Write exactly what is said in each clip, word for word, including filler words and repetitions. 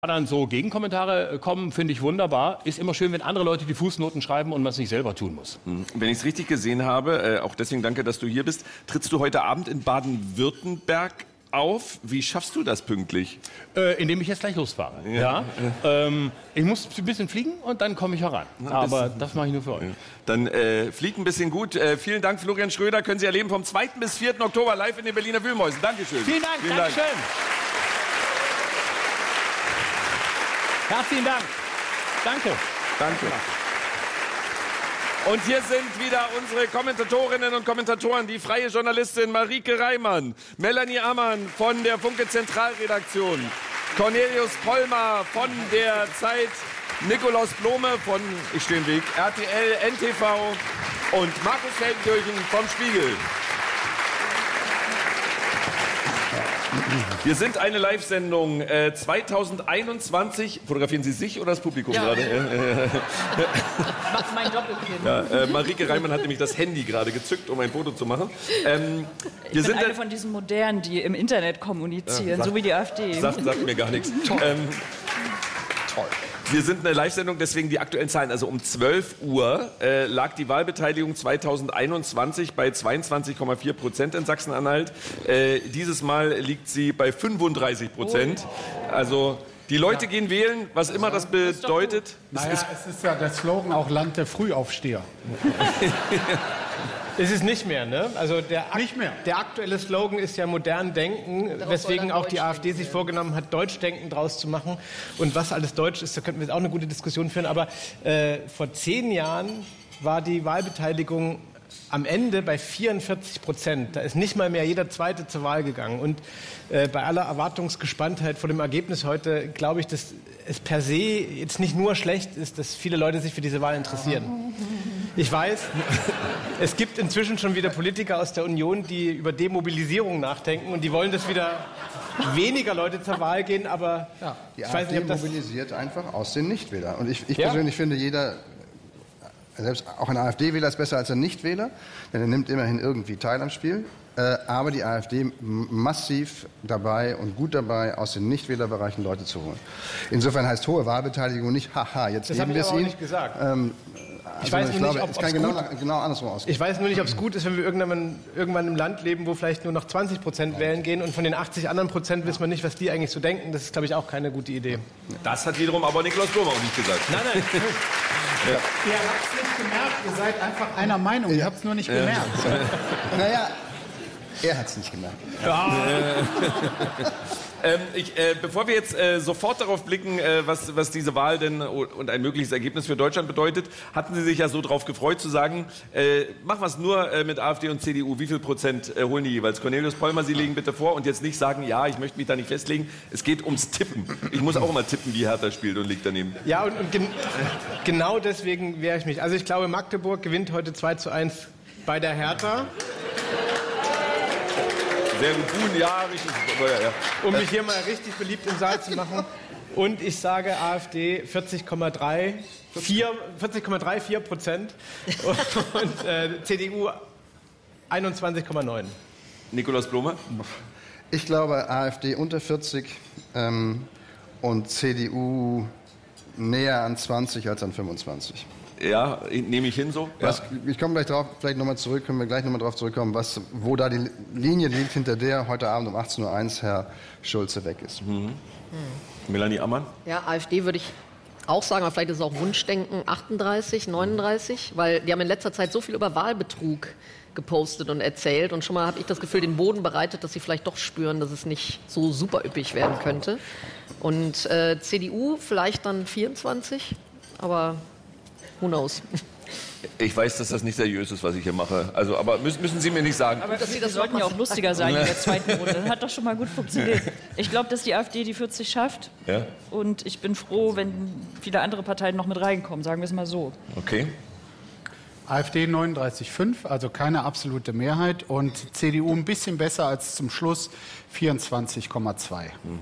Dann so Gegenkommentare kommen, finde ich wunderbar. Ist immer schön, wenn andere Leute die Fußnoten schreiben und man es nicht selber tun muss. Wenn ich es richtig gesehen habe, äh, auch deswegen danke, dass du hier bist, trittst du heute Abend in Baden-Württemberg auf. Wie schaffst du das pünktlich? Äh, indem ich jetzt gleich losfahre. Ja. Ja. Ähm, ich muss ein bisschen fliegen und dann komme ich heran. Aber das mache ich nur für euch. Ja. Dann äh, fliegt ein bisschen gut. Äh, vielen Dank, Florian Schröder. Können Sie erleben vom zweiten bis vierten Oktober live in den Berliner Wühlmäusen. Dankeschön. Vielen Dank. Vielen Dankeschön. Dank. Herzlichen Dank. Danke. Danke. Und hier sind wieder unsere Kommentatorinnen und Kommentatoren, die freie Journalistin Marieke Reimann, Melanie Ammann von der Funke Zentralredaktion, Cornelius Pollmer von der Zeit, Nikolaus Blome von, ich stehe im Weg, R T L, N T V und Markus Feldenkirchen vom Spiegel. Wir sind eine Live-Sendung äh, zweitausendeinundzwanzig. Fotografieren Sie sich oder das Publikum ja. gerade? Mach mein Doppelkind. Ja, äh, Marieke Reimann hat nämlich das Handy gerade gezückt, um ein Foto zu machen. Ähm, ich wir bin sind eine von diesen Modernen, die im Internet kommunizieren, ja, sagt, so wie die AfD. Sagt, sagt mir gar nichts. Toll. Ähm, Toll. Wir sind eine Live-Sendung, deswegen die aktuellen Zahlen. Also um zwölf Uhr äh, lag die Wahlbeteiligung zweitausendeinundzwanzig bei zweiundzwanzig Komma vier Prozent in Sachsen-Anhalt. Äh, dieses Mal liegt sie bei fünfunddreißig Prozent. Oh. Also die Leute ja. gehen wählen, was immer das bedeutet. Das naja, es ist ja der Slogan auch Land der Frühaufsteher. Ist es nicht mehr, ne? Also der, nicht mehr. Der aktuelle Slogan ist ja modern denken, daraus weswegen auch die AfD sich vorgenommen hat, Deutschdenken draus zu machen. Und was alles Deutsch ist, da könnten wir jetzt auch eine gute Diskussion führen. Aber äh, vor zehn Jahren war die Wahlbeteiligung am Ende bei vierundvierzig Prozent. Da ist nicht mal mehr jeder Zweite zur Wahl gegangen. Und äh, bei aller Erwartungsgespanntheit vor dem Ergebnis heute glaube ich, dass es per se jetzt nicht nur schlecht ist, dass viele Leute sich für diese Wahl interessieren. Ich weiß, es gibt inzwischen schon wieder Politiker aus der Union, die über Demobilisierung nachdenken und die wollen, dass wieder weniger Leute zur Wahl gehen, aber ja, die ich AfD weiß nicht, ob das mobilisiert einfach aus den Nichtwählern. Und ich, ich ja? persönlich finde, jeder, selbst auch ein AfD-Wähler ist besser als ein Nichtwähler, denn er nimmt immerhin irgendwie teil am Spiel. Äh, aber die AfD massiv dabei und gut dabei, aus den Nichtwählerbereichen Leute zu holen. Insofern heißt hohe Wahlbeteiligung nicht, haha, jetzt das geben wir es ihnen. Nicht gesagt. Ähm, Ich, also weiß ich nur glaube, nicht, ob, es kann genau, genau andersrum ausgehen. Ich weiß nur nicht, ob es gut ist, wenn wir irgendwann, irgendwann im Land leben, wo vielleicht nur noch zwanzig Prozent wählen gehen und von den achtzig anderen Prozent wissen wir nicht, was die eigentlich so denken. Das ist, glaube ich, auch keine gute Idee. Das hat wiederum aber Nikolaus Blome auch nicht gesagt. Nein, nein. Ja. Ihr habt es nicht gemerkt, ihr seid einfach einer Meinung, ihr habt es nur nicht gemerkt. Naja, er hat es nicht gemerkt. Ja. ähm, ich, äh, bevor wir jetzt äh, sofort darauf blicken, äh, was, was diese Wahl denn und ein mögliches Ergebnis für Deutschland bedeutet, hatten Sie sich ja so drauf gefreut zu sagen, äh, machen wir es nur äh, mit AfD und C D U. Wie viel Prozent äh, holen die jeweils? Cornelius Pollmer, Sie legen bitte vor und jetzt nicht sagen, ja, ich möchte mich da nicht festlegen. Es geht ums Tippen. Ich muss auch immer tippen, wie Hertha spielt und liegt daneben. Ja, und, und gen genau deswegen wehre ich mich. Also ich glaube, Magdeburg gewinnt heute zwei zu eins bei der Hertha. Sehr gut, Buhn, ja, richtig. Ja, ja. Um mich hier mal richtig beliebt im Saal zu machen. Und ich sage AfD vierzig Komma vierundvierzig Prozent und äh, C D U einundzwanzig Komma neun. Nikolaus Blome? Ich glaube AfD unter vierzig ähm, und C D U näher an zwanzig als an fünfundzwanzig. Ja, nehme ich hin so. Was, ja. Ich komme gleich drauf, vielleicht nochmal zurück, können wir gleich nochmal drauf zurückkommen, was, wo da die Linie liegt, hinter der heute Abend um achtzehn Uhr eins Herr Schulze weg ist. Mhm. Mhm. Melanie Ammann? Ja, AfD würde ich auch sagen, aber vielleicht ist es auch Wunschdenken, achtunddreißig, neununddreißig, weil die haben in letzter Zeit so viel über Wahlbetrug gepostet und erzählt und schon mal habe ich das Gefühl, den Boden bereitet, dass sie vielleicht doch spüren, dass es nicht so super üppig werden könnte. Und äh, C D U vielleicht dann vierundzwanzig, aber who knows? Ich weiß, dass das nicht seriös ist, was ich hier mache. Also, aber müssen, müssen Sie mir nicht sagen. Aber das, das sollten ja auch lustiger sein in der zweiten Runde. Das hat doch schon mal gut funktioniert. Ich glaube, dass die AfD die vierzig schafft. Ja. Und ich bin froh, wenn viele andere Parteien noch mit reinkommen, sagen wir es mal so. Okay. AfD neununddreißig Komma fünf, also keine absolute Mehrheit. Und C D U ein bisschen besser als zum Schluss, vierundzwanzig Komma zwei. Mhm.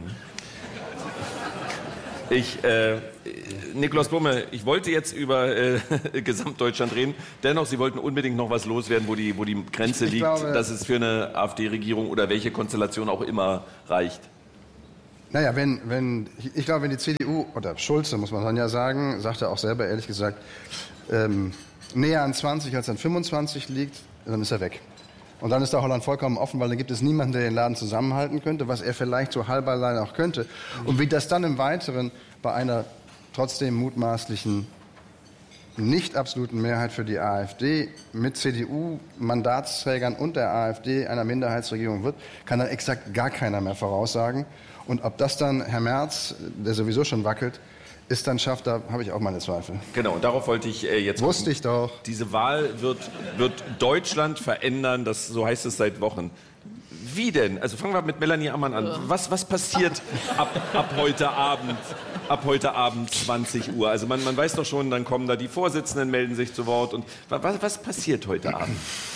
Ich, äh, Nikolaus Blome, ich wollte jetzt über äh, Gesamtdeutschland reden. Dennoch, Sie wollten unbedingt noch was loswerden, wo die, wo die Grenze ich liegt, glaube, dass es für eine AfD-Regierung oder welche Konstellation auch immer reicht. Naja, wenn, wenn, ich glaube, wenn die C D U, oder Schulze, muss man dann ja sagen, sagt er auch selber, ehrlich gesagt, ähm, näher an zwanzig als an fünfundzwanzig liegt, dann ist er weg. Und dann ist der Holland vollkommen offen, weil dann gibt es niemanden, der den Laden zusammenhalten könnte, was er vielleicht so halb allein auch könnte. Und wie das dann im Weiteren bei einer trotzdem mutmaßlichen, nicht absoluten Mehrheit für die AfD mit C D U-Mandatsträgern und der AfD einer Minderheitsregierung wird, kann dann exakt gar keiner mehr voraussagen. Und ob das dann Herr Merz, der sowieso schon wackelt, ist dann schafft, da habe ich auch meine Zweifel. Genau, und darauf wollte ich äh, jetzt... Wusste ich doch. Diese Wahl wird, wird Deutschland verändern, das, so heißt es seit Wochen. Wie denn? Also fangen wir mit Melanie Ammann an. Was, was passiert ab, ab heute Abend, ab heute Abend zwanzig Uhr? Also man, man weiß doch schon, dann kommen da die Vorsitzenden, melden sich zu Wort. Und was, was passiert heute Abend?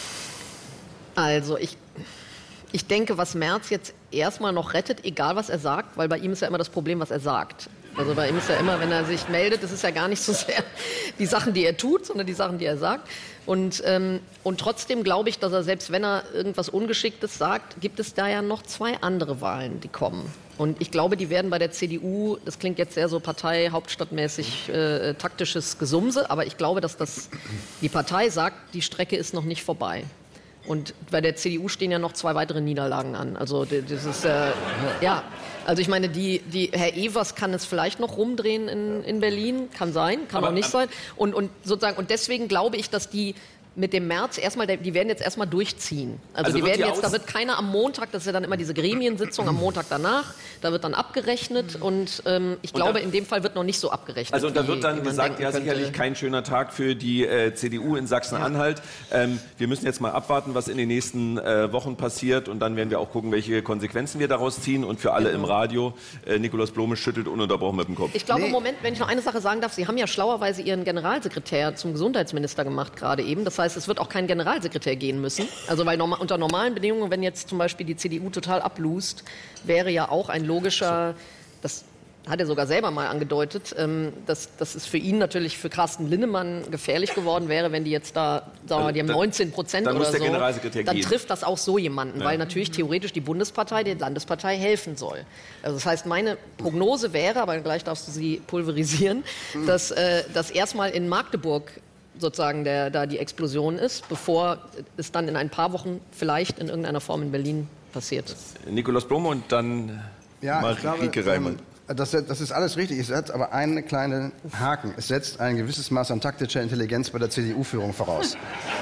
Also ich... Ich denke, was Merz jetzt erstmal noch rettet, egal was er sagt, weil bei ihm ist ja immer das Problem, was er sagt. Also bei ihm ist ja immer, wenn er sich meldet, das ist ja gar nicht so sehr die Sachen, die er tut, sondern die Sachen, die er sagt. Und, ähm, und trotzdem glaube ich, dass er, selbst wenn er irgendwas Ungeschicktes sagt, gibt es da ja noch zwei andere Wahlen, die kommen. Und ich glaube, die werden bei der C D U, das klingt jetzt sehr so Partei, hauptstadtmäßig äh, taktisches Gesumse, aber ich glaube, dass das, die Partei sagt, die Strecke ist noch nicht vorbei. Und bei der C D U stehen ja noch zwei weitere Niederlagen an. Also das ist äh, ja, also ich meine, die, die Herr Evers kann es vielleicht noch rumdrehen in, in Berlin, kann sein, kann Aber, auch nicht sein. Und, und sozusagen und deswegen glaube ich, dass die mit dem März erstmal, die werden jetzt erstmal durchziehen. Also, Also die wird werden die jetzt, da Aus- wird keiner am Montag, das ist ja dann immer diese Gremiensitzung am Montag danach, da wird dann abgerechnet und ähm, ich Und glaube, da- in dem Fall wird noch nicht so abgerechnet. Also und da wie- wird wie dann man gesagt, denken ja könnte. sicherlich kein schöner Tag für die äh, C D U in Sachsen-Anhalt. Ähm, wir müssen jetzt mal abwarten, was in den nächsten äh, Wochen passiert und dann werden wir auch gucken, welche Konsequenzen wir daraus ziehen. Und für alle im Radio, äh, Nikolaus Blome schüttelt ununterbrochen mit dem Kopf. Ich glaube, im Moment, wenn ich noch eine Sache sagen darf, Sie haben ja schlauerweise Ihren Generalsekretär zum Gesundheitsminister gemacht gerade eben. Das heißt, es wird auch kein Generalsekretär gehen müssen. Also weil norma- unter normalen Bedingungen, wenn jetzt zum Beispiel die C D U total ablust, wäre ja auch ein logischer, das hat er sogar selber mal angedeutet, ähm, dass, dass es für ihn natürlich, für Carsten Linnemann gefährlich geworden wäre, wenn die jetzt da, sagen wir mal, die haben Dann- neunzehn Prozent dann oder muss der so, Generalsekretär dann gehen. trifft das auch so jemanden, weil natürlich theoretisch die Bundespartei der Landespartei helfen soll. Also das heißt, meine Prognose wäre, aber gleich darfst du sie pulverisieren, dass, äh, dass erstmal in Magdeburg sozusagen der, da die Explosion ist, bevor es dann in ein paar Wochen vielleicht in irgendeiner Form in Berlin passiert. Nikolaus Blome und dann Ja, ich glaube, Marieke Reimann. ähm, das, das ist alles richtig. Es setzt aber einen kleinen Haken. Es setzt ein gewisses Maß an taktischer Intelligenz bei der C D U-Führung voraus.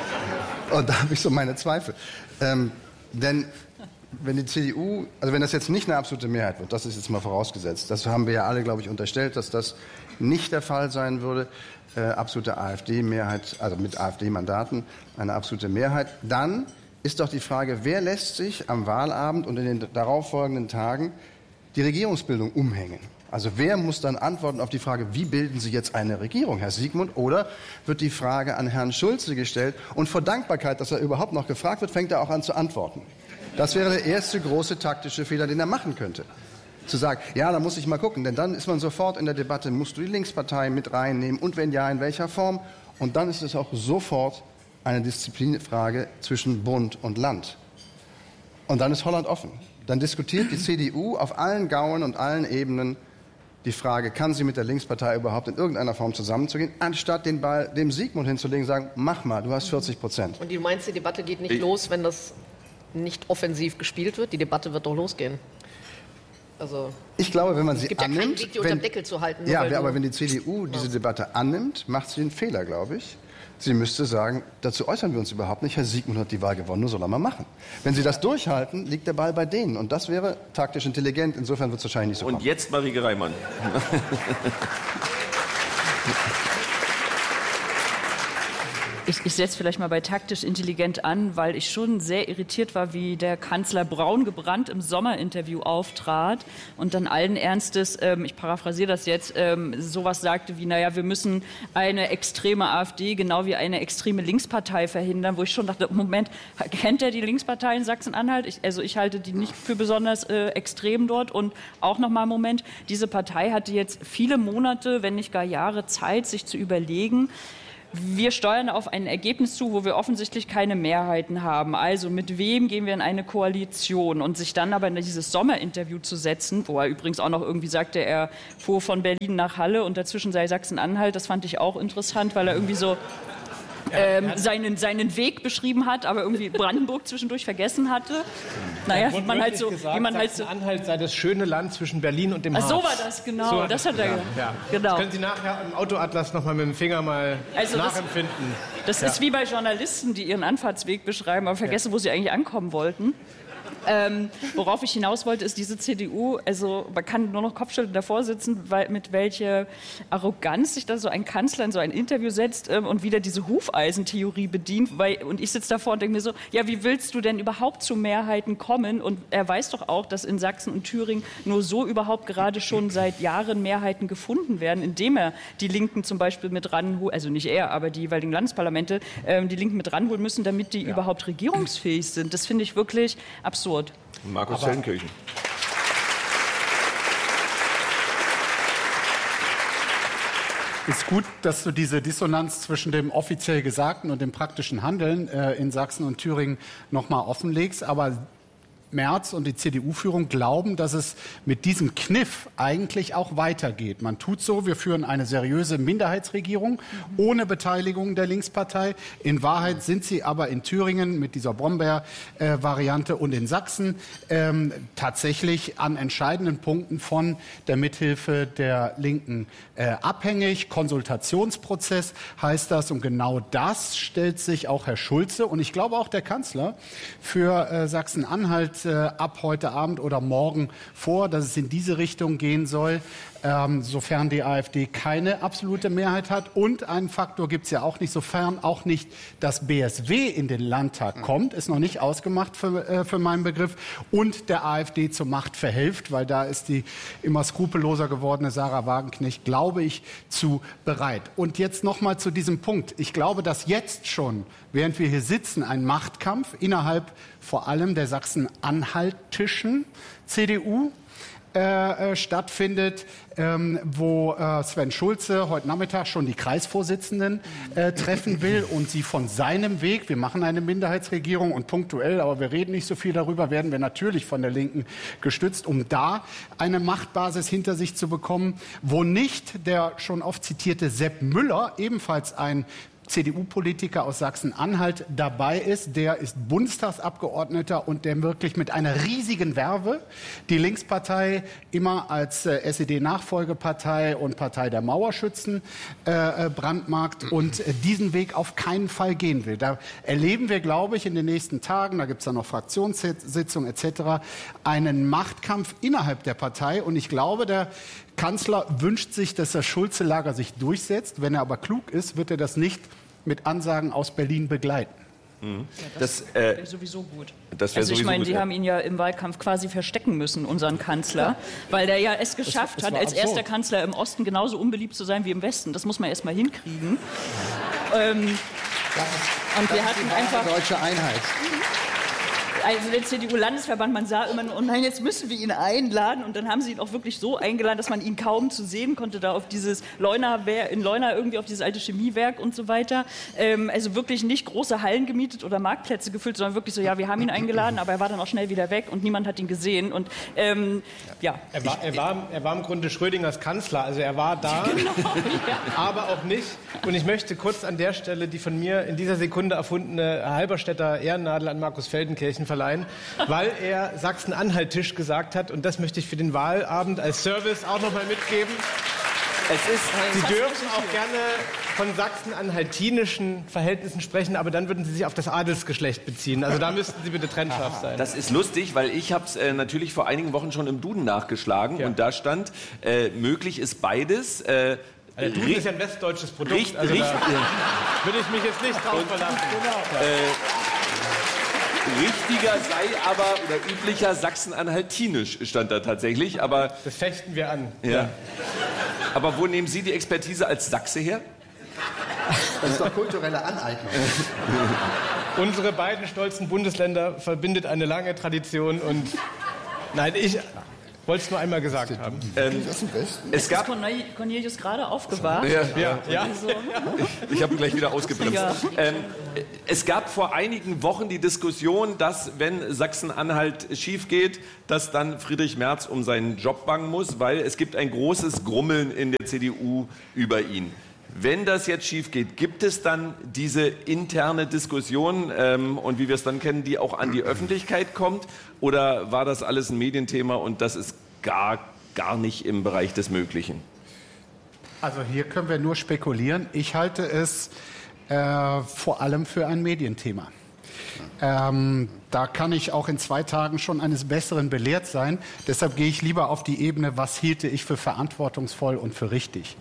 Und da habe ich so meine Zweifel. Ähm, denn wenn die C D U, also wenn das jetzt nicht eine absolute Mehrheit wird, das ist jetzt mal vorausgesetzt, das haben wir ja alle, glaube ich, unterstellt, dass das nicht der Fall sein würde, äh, absolute AfD-Mehrheit, also mit AfD-Mandaten, eine absolute Mehrheit, dann ist doch die Frage, wer lässt sich am Wahlabend und in den darauffolgenden Tagen die Regierungsbildung umhängen? Also wer muss dann antworten auf die Frage, wie bilden Sie jetzt eine Regierung, Herr Siegmund? Oder wird die Frage an Herrn Schulze gestellt und vor Dankbarkeit, dass er überhaupt noch gefragt wird, fängt er auch an zu antworten. Das wäre der erste große taktische Fehler, den er machen könnte. Zu sagen, ja, da muss ich mal gucken, denn dann ist man sofort in der Debatte, musst du die Linkspartei mit reinnehmen und wenn ja, in welcher Form? Und dann ist es auch sofort eine Disziplinfrage zwischen Bund und Land. Und dann ist Holland offen. Dann diskutiert die C D U auf allen Gauen und allen Ebenen die Frage, kann sie mit der Linkspartei überhaupt in irgendeiner Form zusammenzugehen, anstatt den Ball dem Siegmund hinzulegen und sagen, mach mal, du hast vierzig Prozent. Und du meinst, die Debatte geht nicht Ich- los, wenn das nicht offensiv gespielt wird? Die Debatte wird doch losgehen. Also Ich glaube, wenn man sie es gibt ja keinen annimmt, Weg, die unter dem Deckel zu halten. nur ja, weil du- aber wenn die C D U diese Debatte annimmt, macht sie einen Fehler, glaube ich. Sie müsste sagen, dazu äußern wir uns überhaupt nicht. Herr Siegmund hat die Wahl gewonnen, nur soll er mal machen. Wenn Sie das durchhalten, liegt der Ball bei denen. Und das wäre taktisch intelligent. Insofern wird es wahrscheinlich nicht so Und kommen. jetzt Marieke Reimann. Ich, ich setze vielleicht mal bei taktisch intelligent an, weil ich schon sehr irritiert war, wie der Kanzler braun gebrannt im Sommerinterview auftrat und dann allen Ernstes, ähm, ich paraphrasiere das jetzt, ähm, sowas sagte wie, naja, wir müssen eine extreme AfD genau wie eine extreme Linkspartei verhindern, wo ich schon dachte, Moment, kennt er die Linkspartei in Sachsen-Anhalt? Ich, also ich halte die nicht für besonders äh, extrem dort und auch nochmal Moment, diese Partei hatte jetzt viele Monate, wenn nicht gar Jahre Zeit, sich zu überlegen, wir steuern auf ein Ergebnis zu, wo wir offensichtlich keine Mehrheiten haben. Also mit wem gehen wir in eine Koalition? Und sich dann aber in dieses Sommerinterview zu setzen, wo er übrigens auch noch irgendwie sagte, er fuhr von Berlin nach Halle und dazwischen sei Sachsen-Anhalt, das fand ich auch interessant, weil er irgendwie so ähm, seinen, seinen Weg beschrieben hat, aber irgendwie Brandenburg zwischendurch vergessen hatte. Naja, man halt so, gesagt, wie man halt so. Sachsen-Anhalt sei das schöne Land zwischen Berlin und dem Harz. Ach, so war das, genau. So das hat er ja, ja. Genau. Das können Sie nachher im Autoatlas noch mal mit dem Finger mal also nachempfinden. Das, das ja. ist wie bei Journalisten, die ihren Anfahrtsweg beschreiben, aber vergessen, ja. wo sie eigentlich ankommen wollten. Ähm, worauf ich hinaus wollte, ist diese C D U, also man kann nur noch Kopfschütteln davor sitzen, weil, mit welcher Arroganz sich da so ein Kanzler in so ein Interview setzt ähm, und wieder diese Hufeisentheorie bedient. Weil, und ich sitze davor und denke mir so, ja, wie willst du denn überhaupt zu Mehrheiten kommen? Und er weiß doch auch, dass in Sachsen und Thüringen nur so überhaupt gerade schon seit Jahren Mehrheiten gefunden werden, indem er die Linken zum Beispiel mit ranholt, also nicht er, aber die jeweiligen Landesparlamente, ähm, die Linken mit ranholen müssen, damit die ja. überhaupt regierungsfähig sind. Das finde ich wirklich absurd. Markus Feldenkirchen. Ist gut, dass du diese Dissonanz zwischen dem offiziell Gesagten und dem praktischen Handeln äh, in Sachsen und Thüringen noch mal offenlegst, aber Merz und die C D U-Führung glauben, dass es mit diesem Kniff eigentlich auch weitergeht. Man tut so, wir führen eine seriöse Minderheitsregierung ohne Beteiligung der Linkspartei. In Wahrheit sind sie aber in Thüringen mit dieser Brombeer-Variante und in Sachsen ähm, tatsächlich an entscheidenden Punkten von der Mithilfe der Linken äh, abhängig. Konsultationsprozess heißt das, und genau das stellt sich auch Herr Schulze und ich glaube auch der Kanzler für äh, Sachsen-Anhalt ab heute Abend oder morgen vor, dass es in diese Richtung gehen soll, ähm, sofern die AfD keine absolute Mehrheit hat. Und einen Faktor gibt es ja auch nicht, sofern auch nicht das B S W in den Landtag kommt, ist noch nicht ausgemacht für, äh, für meinen Begriff, und der AfD zur Macht verhilft, weil da ist die immer skrupelloser gewordene Sarah Wagenknecht, glaube ich, zu bereit. Und jetzt noch mal zu diesem Punkt. Ich glaube, dass jetzt schon, während wir hier sitzen, ein Machtkampf innerhalb vor allem der sachsen-anhaltischen C D U äh, stattfindet, ähm, wo äh, Sven Schulze heute Nachmittag schon die Kreisvorsitzenden äh, treffen will und sie von seinem Weg, wir machen eine Minderheitsregierung und punktuell, aber wir reden nicht so viel darüber, werden wir natürlich von der Linken gestützt, um da eine Machtbasis hinter sich zu bekommen, wo nicht der schon oft zitierte Sepp Müller, ebenfalls ein C D U-Politiker aus Sachsen-Anhalt dabei ist. Der ist Bundestagsabgeordneter und der wirklich mit einer riesigen Werbe die Linkspartei immer als äh, S E D-Nachfolgepartei und Partei der Mauerschützen äh, brandmarkt und äh, diesen Weg auf keinen Fall gehen will. Da erleben wir, glaube ich, in den nächsten Tagen, da gibt es dann noch Fraktionssitzungen et cetera, einen Machtkampf innerhalb der Partei. Und ich glaube, der Kanzler wünscht sich, dass das Schulze-Lager sich durchsetzt. Wenn er aber klug ist, wird er das nicht mit Ansagen aus Berlin begleiten. Mhm. Ja, das das äh, wäre sowieso gut. Das wär also ich meine, die haben ihn ja im Wahlkampf quasi verstecken müssen, unseren Kanzler, ja. weil der ja es geschafft es, es hat, als absurd. erster Kanzler im Osten genauso unbeliebt zu sein wie im Westen. Das muss man erst mal hinkriegen. ähm, das ist, und das wir hatten ist die einfach deutsche Einheit. Also der C D U-Landesverband, man sah immer nur, oh nein, jetzt müssen wir ihn einladen. Und dann haben sie ihn auch wirklich so eingeladen, dass man ihn kaum zu sehen konnte, da auf dieses Leuna, in Leuna irgendwie auf dieses alte Chemiewerk und so weiter. Ähm, also wirklich nicht große Hallen gemietet oder Marktplätze gefüllt, sondern wirklich so, ja, wir haben ihn eingeladen, aber er war dann auch schnell wieder weg und niemand hat ihn gesehen. Und ähm, ja. Er war, er, war, er war im Grunde Schrödingers Kanzler, also er war da, genau, ja. aber auch nicht. Und ich möchte kurz an der Stelle die von mir in dieser Sekunde erfundene Halberstädter Ehrennadel an Markus Feldenkirchen verleihen, weil er Sachsen-Anhalt-Tisch gesagt hat. Und das möchte ich für den Wahlabend als Service auch noch mal mitgeben. Es ist, Sie dürfen auch gerne von sachsen-anhaltinischen Verhältnissen sprechen, aber dann würden Sie sich auf das Adelsgeschlecht beziehen. Also da müssten Sie bitte trennscharf sein. Das ist lustig, weil ich habe es äh, natürlich vor einigen Wochen schon im Duden nachgeschlagen ja. und da stand, äh, möglich ist beides. Äh, Der Duden ist ja ein westdeutsches Produkt. Richt, also richt, da würde ich mich jetzt nicht drauf verlassen. Genau. Äh, Richtiger sei aber, oder üblicher Sachsen-Anhaltinisch stand da tatsächlich, aber... Das fechten wir an. Ja. Ja. Aber wo nehmen Sie die Expertise als Sachse her? Das ist doch kulturelle Aneignung. Unsere beiden stolzen Bundesländer verbindet eine lange Tradition und... Nein, ich... wollte es nur einmal gesagt haben. Ähm, es gab Cornelius gerade aufgewacht. Ja, Ja, ja. Also, ich habe gleich wieder ausgebremst. Ja. Ähm, es gab vor einigen Wochen die Diskussion, dass, wenn Sachsen-Anhalt schief geht, dass dann Friedrich Merz um seinen Job bangen muss, weil es gibt ein großes Grummeln in der C D U über ihn. Wenn das jetzt schief geht, gibt es dann diese interne Diskussion ähm, und wie wir es dann kennen, die auch an die Öffentlichkeit kommt? Oder war das alles ein Medienthema und das ist gar, gar nicht im Bereich des Möglichen? Also hier können wir nur spekulieren. Ich halte es äh, vor allem für ein Medienthema. Ähm, da kann ich auch in zwei Tagen schon eines Besseren belehrt sein. Deshalb gehe ich lieber auf die Ebene, was hielte ich für verantwortungsvoll und für richtig.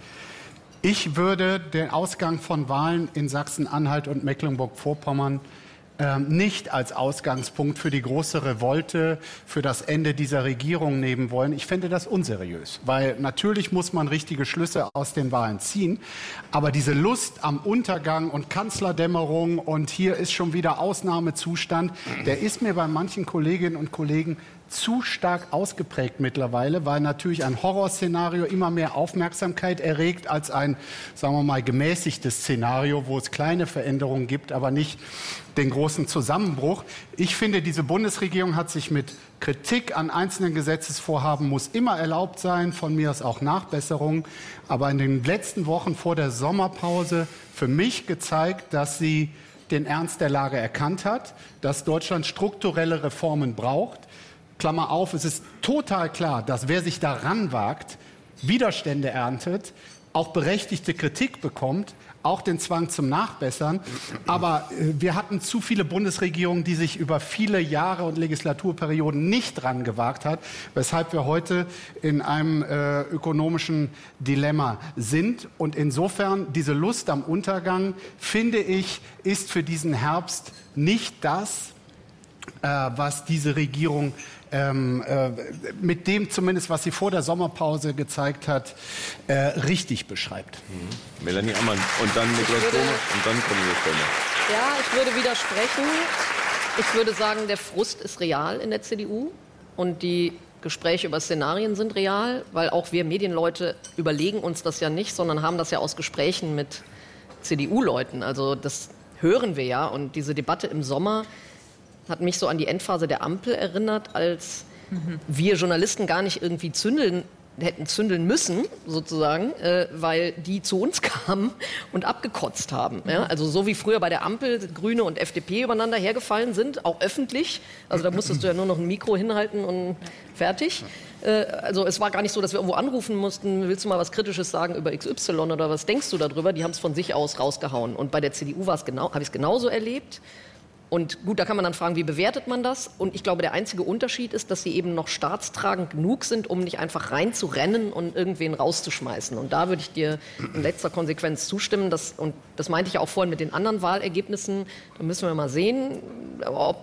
Ich würde den Ausgang von Wahlen in Sachsen-Anhalt und Mecklenburg-Vorpommern ähm, nicht als Ausgangspunkt für die große Revolte, für das Ende dieser Regierung nehmen wollen. Ich fände das unseriös, weil natürlich muss man richtige Schlüsse aus den Wahlen ziehen. Aber diese Lust am Untergang und Kanzlerdämmerung und hier ist schon wieder Ausnahmezustand, der ist mir bei manchen Kolleginnen und Kollegen zu stark ausgeprägt mittlerweile, weil natürlich ein Horrorszenario immer mehr Aufmerksamkeit erregt als ein, sagen wir mal, gemäßigtes Szenario, wo es kleine Veränderungen gibt, aber nicht den großen Zusammenbruch. Ich finde, diese Bundesregierung hat sich mit Kritik an einzelnen Gesetzesvorhaben muss immer erlaubt sein, von mir aus auch Nachbesserungen, aber in den letzten Wochen vor der Sommerpause für mich gezeigt, dass sie den Ernst der Lage erkannt hat, dass Deutschland strukturelle Reformen braucht. Klammer auf, es ist total klar, dass wer sich daran wagt, Widerstände erntet, auch berechtigte Kritik bekommt, auch den Zwang zum Nachbessern. Aber äh, wir hatten zu viele Bundesregierungen, die sich über viele Jahre und Legislaturperioden nicht dran gewagt hat, weshalb wir heute in einem äh, ökonomischen Dilemma sind. Und insofern, diese Lust am Untergang, finde ich, ist für diesen Herbst nicht das, äh, was diese Regierung Ähm, äh, mit dem zumindest, was sie vor der Sommerpause gezeigt hat, äh, richtig beschreibt. Mhm. Melanie Ammann und dann Nikolaus Blome und dann Cornelius Blome. Ja, ich würde widersprechen. Ich würde sagen, der Frust ist real in der C D U und die Gespräche über Szenarien sind real, weil auch wir Medienleute überlegen uns das ja nicht, sondern haben das ja aus Gesprächen mit C D U-Leuten. Also das hören wir ja und diese Debatte im Sommer hat mich so an die Endphase der Ampel erinnert, als mhm. wir Journalisten gar nicht irgendwie zündeln, hätten zündeln müssen, sozusagen, äh, weil die zu uns kamen und abgekotzt haben. Ja? Also so wie früher bei der Ampel Grüne und F D P übereinander hergefallen sind, auch öffentlich. Also da musstest du ja nur noch ein Mikro hinhalten und fertig. Äh, also es war gar nicht so, dass wir irgendwo anrufen mussten, willst du mal was Kritisches sagen über X Y oder was denkst du darüber? Die haben es von sich aus rausgehauen. Und bei der C D U war es genau, habe ich es genauso erlebt. Und gut, da kann man dann fragen, wie bewertet man das? Und ich glaube, der einzige Unterschied ist, dass sie eben noch staatstragend genug sind, um nicht einfach reinzurennen und irgendwen rauszuschmeißen. Und da würde ich dir in letzter Konsequenz zustimmen. Dass, und das meinte ich ja auch vorhin mit den anderen Wahlergebnissen. Da müssen wir mal sehen, ob,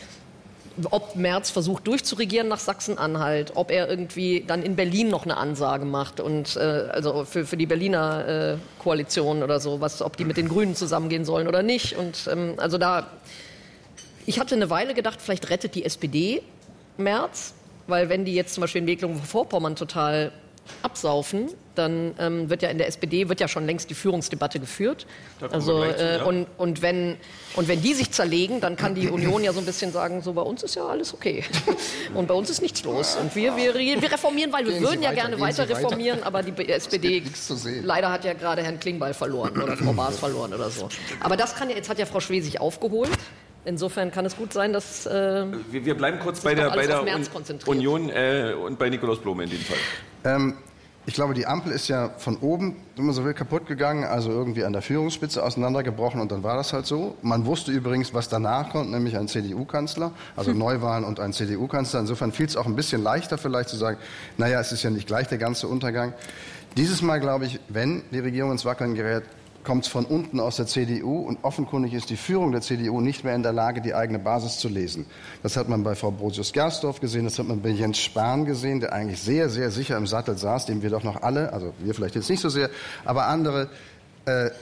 ob Merz versucht durchzuregieren nach Sachsen-Anhalt, ob er irgendwie dann in Berlin noch eine Ansage macht. Und äh, also für, für die Berliner äh, Koalition oder so, was, ob die mit den Grünen zusammengehen sollen oder nicht. Und ähm, also da... Ich hatte eine Weile gedacht, vielleicht rettet die S P D Merz, weil wenn die jetzt zum Beispiel in Mecklenburg-Vorpommern total absaufen, dann ähm, wird ja in der S P D wird ja schon längst die Führungsdebatte geführt. Also zu, äh, ja. und, und wenn und wenn die sich zerlegen, dann kann die Union ja so ein bisschen sagen, so bei uns ist ja alles okay und bei uns ist nichts los und wir wir, wir reformieren, weil wir Gehen würden Sie ja weiter, gerne gehen Sie weiter reformieren, weiter. aber die S P D leider hat ja gerade Herrn Klingbeil verloren oder Frau Baas verloren oder so. Aber das kann ja jetzt hat ja Frau Schwesig aufgeholt. Insofern kann es gut sein, dass... Äh, wir, wir bleiben kurz bei der, bei der Un Union äh, und bei Nikolaus Blome in dem Fall. Ähm, ich glaube, die Ampel ist ja von oben, wenn man so will, kaputt gegangen, also irgendwie an der Führungsspitze auseinandergebrochen und dann war das halt so. Man wusste übrigens, was danach kommt, nämlich ein C D U-Kanzler, also hm. Neuwahlen und ein C D U-Kanzler. Insofern fiel es auch ein bisschen leichter vielleicht zu sagen, naja, es ist ja nicht gleich der ganze Untergang. Dieses Mal glaube ich, wenn die Regierung ins Wackeln gerät, kommt es von unten aus der C D U und offenkundig ist die Führung der C D U nicht mehr in der Lage, die eigene Basis zu lesen. Das hat man bei Frau Brosius-Gersdorf gesehen, das hat man bei Jens Spahn gesehen, der eigentlich sehr, sehr sicher im Sattel saß, dem wir doch noch alle, also wir vielleicht jetzt nicht so sehr, aber andere äh,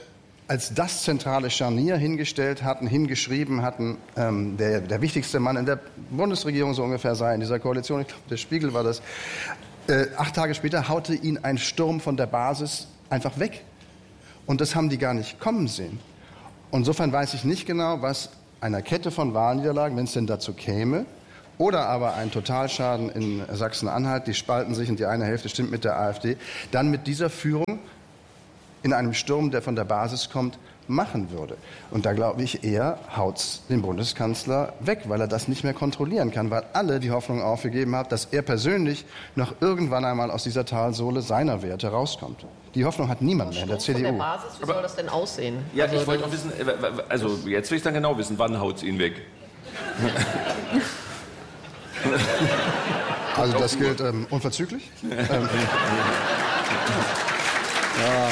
als das zentrale Scharnier hingestellt hatten, hingeschrieben hatten, ähm, der, der wichtigste Mann in der Bundesregierung so ungefähr sei in dieser Koalition, ich glaube, der Spiegel war das, äh, acht Tage später haute ihn ein Sturm von der Basis einfach weg. Und das haben die gar nicht kommen sehen. Insofern weiß ich nicht genau, was einer Kette von Wahlniederlagen, wenn es denn dazu käme, oder aber ein Totalschaden in Sachsen-Anhalt, die spalten sich und die eine Hälfte stimmt mit der AfD, dann mit dieser Führung in einem Sturm, der von der Basis kommt, machen würde. Und da glaube ich eher, haut's den Bundeskanzler weg, weil er das nicht mehr kontrollieren kann, weil alle die Hoffnung aufgegeben haben, dass er persönlich noch irgendwann einmal aus dieser Talsohle seiner Werte rauskommt. Die Hoffnung hat niemand mehr in der C D U. Von der Basis, wie soll das denn aussehen? Ja, also, ich wollte auch wissen, also jetzt will ich dann genau wissen, wann haut's ihn weg? Also das gilt ähm, unverzüglich. ähm, ja.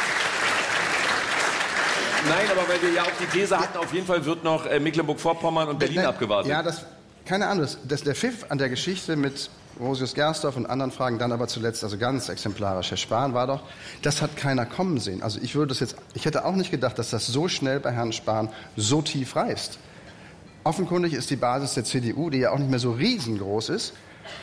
Nein, aber weil wir ja auch die These hatten, auf jeden Fall wird noch äh, Mecklenburg-Vorpommern und Berlin Nein, abgewartet. Ja, das, keine Ahnung. Das, der Pfiff an der Geschichte mit Rosius Gersdorf und anderen Fragen, dann aber zuletzt, also ganz exemplarisch, Herr Spahn war doch, das hat keiner kommen sehen. Also ich würde das jetzt, ich hätte auch nicht gedacht, dass das so schnell bei Herrn Spahn so tief reißt. Offenkundig ist die Basis der C D U, die ja auch nicht mehr so riesengroß ist,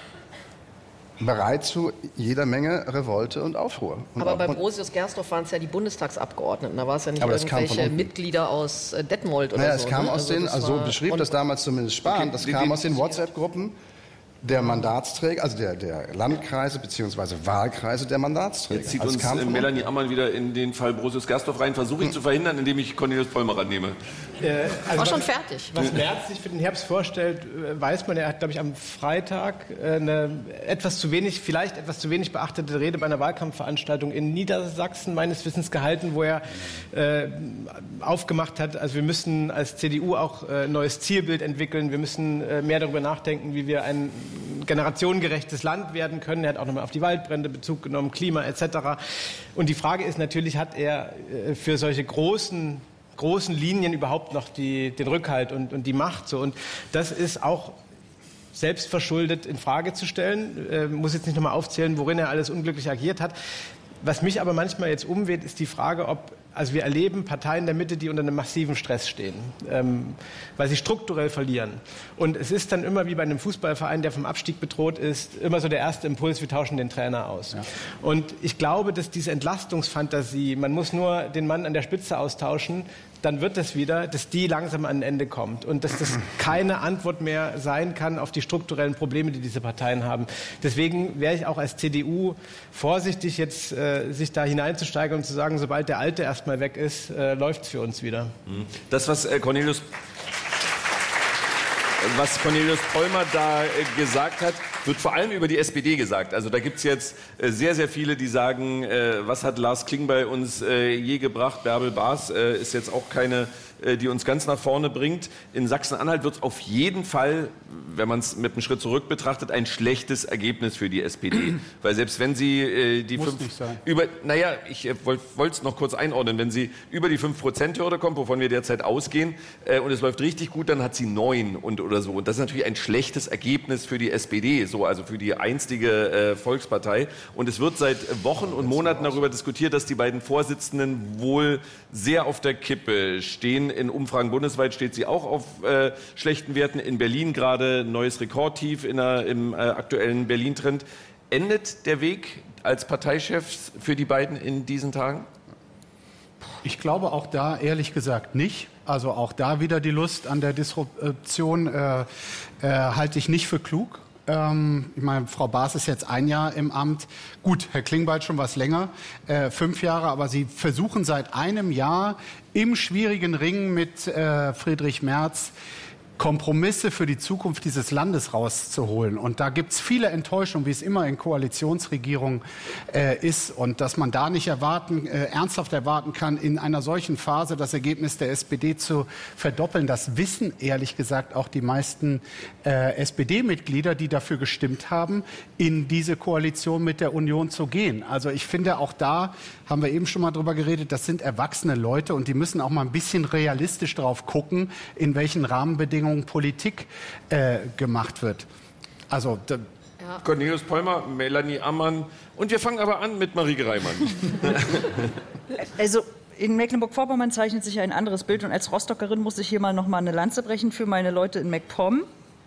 bereit zu jeder Menge Revolte und Aufruhr. Und aber auch, bei Brosius Gersdorf waren es ja die Bundestagsabgeordneten, da war es ja nicht aber das kam irgendwelche von Mitglieder aus äh, Detmold oder naja, so. es kam ne? aus also den, das also so war- beschrieb und- das damals zumindest Spahn, Okay, das die- kam die- aus den WhatsApp-Gruppen der Mandatsträger, also der, der Landkreise bzw. Wahlkreise der Mandatsträger. Jetzt zieht Also uns es kam äh, von Melanie Ammann wieder in den Fall Brosius Gersdorf rein. Versuche ich zu verhindern, indem ich Cornelius Pollmer rannehme. Äh, also War schon was- fertig. Was Merz sich für den Herbst vorstellt, äh, weiß man. Er hat, glaube ich, am Freitag äh, eine etwas zu wenig, vielleicht etwas zu wenig beachtete Rede bei einer Wahlkampfveranstaltung in Niedersachsen meines Wissens gehalten, wo er äh, aufgemacht hat, also wir müssen als C D U auch äh, ein neues Zielbild entwickeln. Wir müssen äh, mehr darüber nachdenken, wie wir ein generationengerechtes Land werden können. Er hat auch nochmal auf die Waldbrände Bezug genommen, Klima et cetera. Und die Frage ist natürlich, hat er äh, für solche großen großen Linien überhaupt noch die, den Rückhalt und, und die Macht. So. Und das ist auch selbstverschuldet in Frage zu stellen. Äh, muss jetzt nicht nochmal aufzählen, worin er alles unglücklich agiert hat. Was mich aber manchmal jetzt umweht, ist die Frage, ob, also wir erleben Parteien der Mitte, die unter einem massiven Stress stehen, ähm, weil sie strukturell verlieren. Und es ist dann immer wie bei einem Fußballverein, der vom Abstieg bedroht ist, immer so der erste Impuls, wir tauschen den Trainer aus. Ja. Und ich glaube, dass diese Entlastungsfantasie, man muss nur den Mann an der Spitze austauschen, dann wird das wieder, dass die langsam an ein Ende kommt und dass das keine Antwort mehr sein kann auf die strukturellen Probleme, die diese Parteien haben. Deswegen wäre ich auch als C D U vorsichtig, jetzt äh, sich da hineinzusteigern und zu sagen, sobald der Alte erstmal weg ist, äh, läuft es für uns wieder. Das, was äh, Cornelius Was Cornelius Pollmer da äh, gesagt hat, wird vor allem über die S P D gesagt. Also da gibt es jetzt äh, sehr, sehr viele, die sagen, äh, was hat Lars Klingbeil uns äh, je gebracht? Bärbel Baas äh, ist jetzt auch keine, äh, die uns ganz nach vorne bringt. In Sachsen-Anhalt wird es auf jeden Fall, wenn man es mit einem Schritt zurück betrachtet, ein schlechtes Ergebnis für die S P D. Weil selbst wenn sie äh, die Muss fünf... nicht sein. Über, naja, ich äh, wollte es noch kurz einordnen. Wenn sie über die fünf Prozent Hürde kommt, wovon wir derzeit ausgehen, äh, und es läuft richtig gut, dann hat sie neun und oder so. Und das ist natürlich ein schlechtes Ergebnis für die S P D, so, also für die einstige äh, Volkspartei. Und es wird seit Wochen und Monaten darüber diskutiert, dass die beiden Vorsitzenden wohl sehr auf der Kippe stehen. In Umfragen bundesweit steht sie auch auf äh, schlechten Werten. In Berlin gerade neues Rekordtief in der, im äh, aktuellen Berlin-Trend. Endet der Weg als Parteichefs für die beiden in diesen Tagen? Ich glaube auch da ehrlich gesagt nicht. Also auch da wieder die Lust an der Disruption äh, äh, halte ich nicht für klug. Ähm, ich meine, Frau Baas ist jetzt ein Jahr im Amt. Gut, Herr Klingbeil schon was länger, äh, fünf Jahre. Aber Sie versuchen seit einem Jahr im schwierigen Ring mit äh, Friedrich Merz Kompromisse für die Zukunft dieses Landes rauszuholen. Und da gibt es viele Enttäuschungen, wie es immer in Koalitionsregierungen äh, ist. Und dass man da nicht erwarten, äh, ernsthaft erwarten kann, in einer solchen Phase das Ergebnis der S P D zu verdoppeln, das wissen ehrlich gesagt auch die meisten äh, S P D-Mitglieder, die dafür gestimmt haben, in diese Koalition mit der Union zu gehen. Also ich finde, auch da haben wir eben schon mal drüber geredet, das sind erwachsene Leute und die müssen auch mal ein bisschen realistisch drauf gucken, in welchen Rahmenbedingungen Politik äh, gemacht wird. Also Ja. Cornelius Pollmer, Melanie Ammann und wir fangen aber an mit Marieke Reimann. Also in Mecklenburg-Vorpommern zeichnet sich ja ein anderes Bild. Und als Rostockerin muss ich hier mal noch mal eine Lanze brechen für meine Leute in MacPom.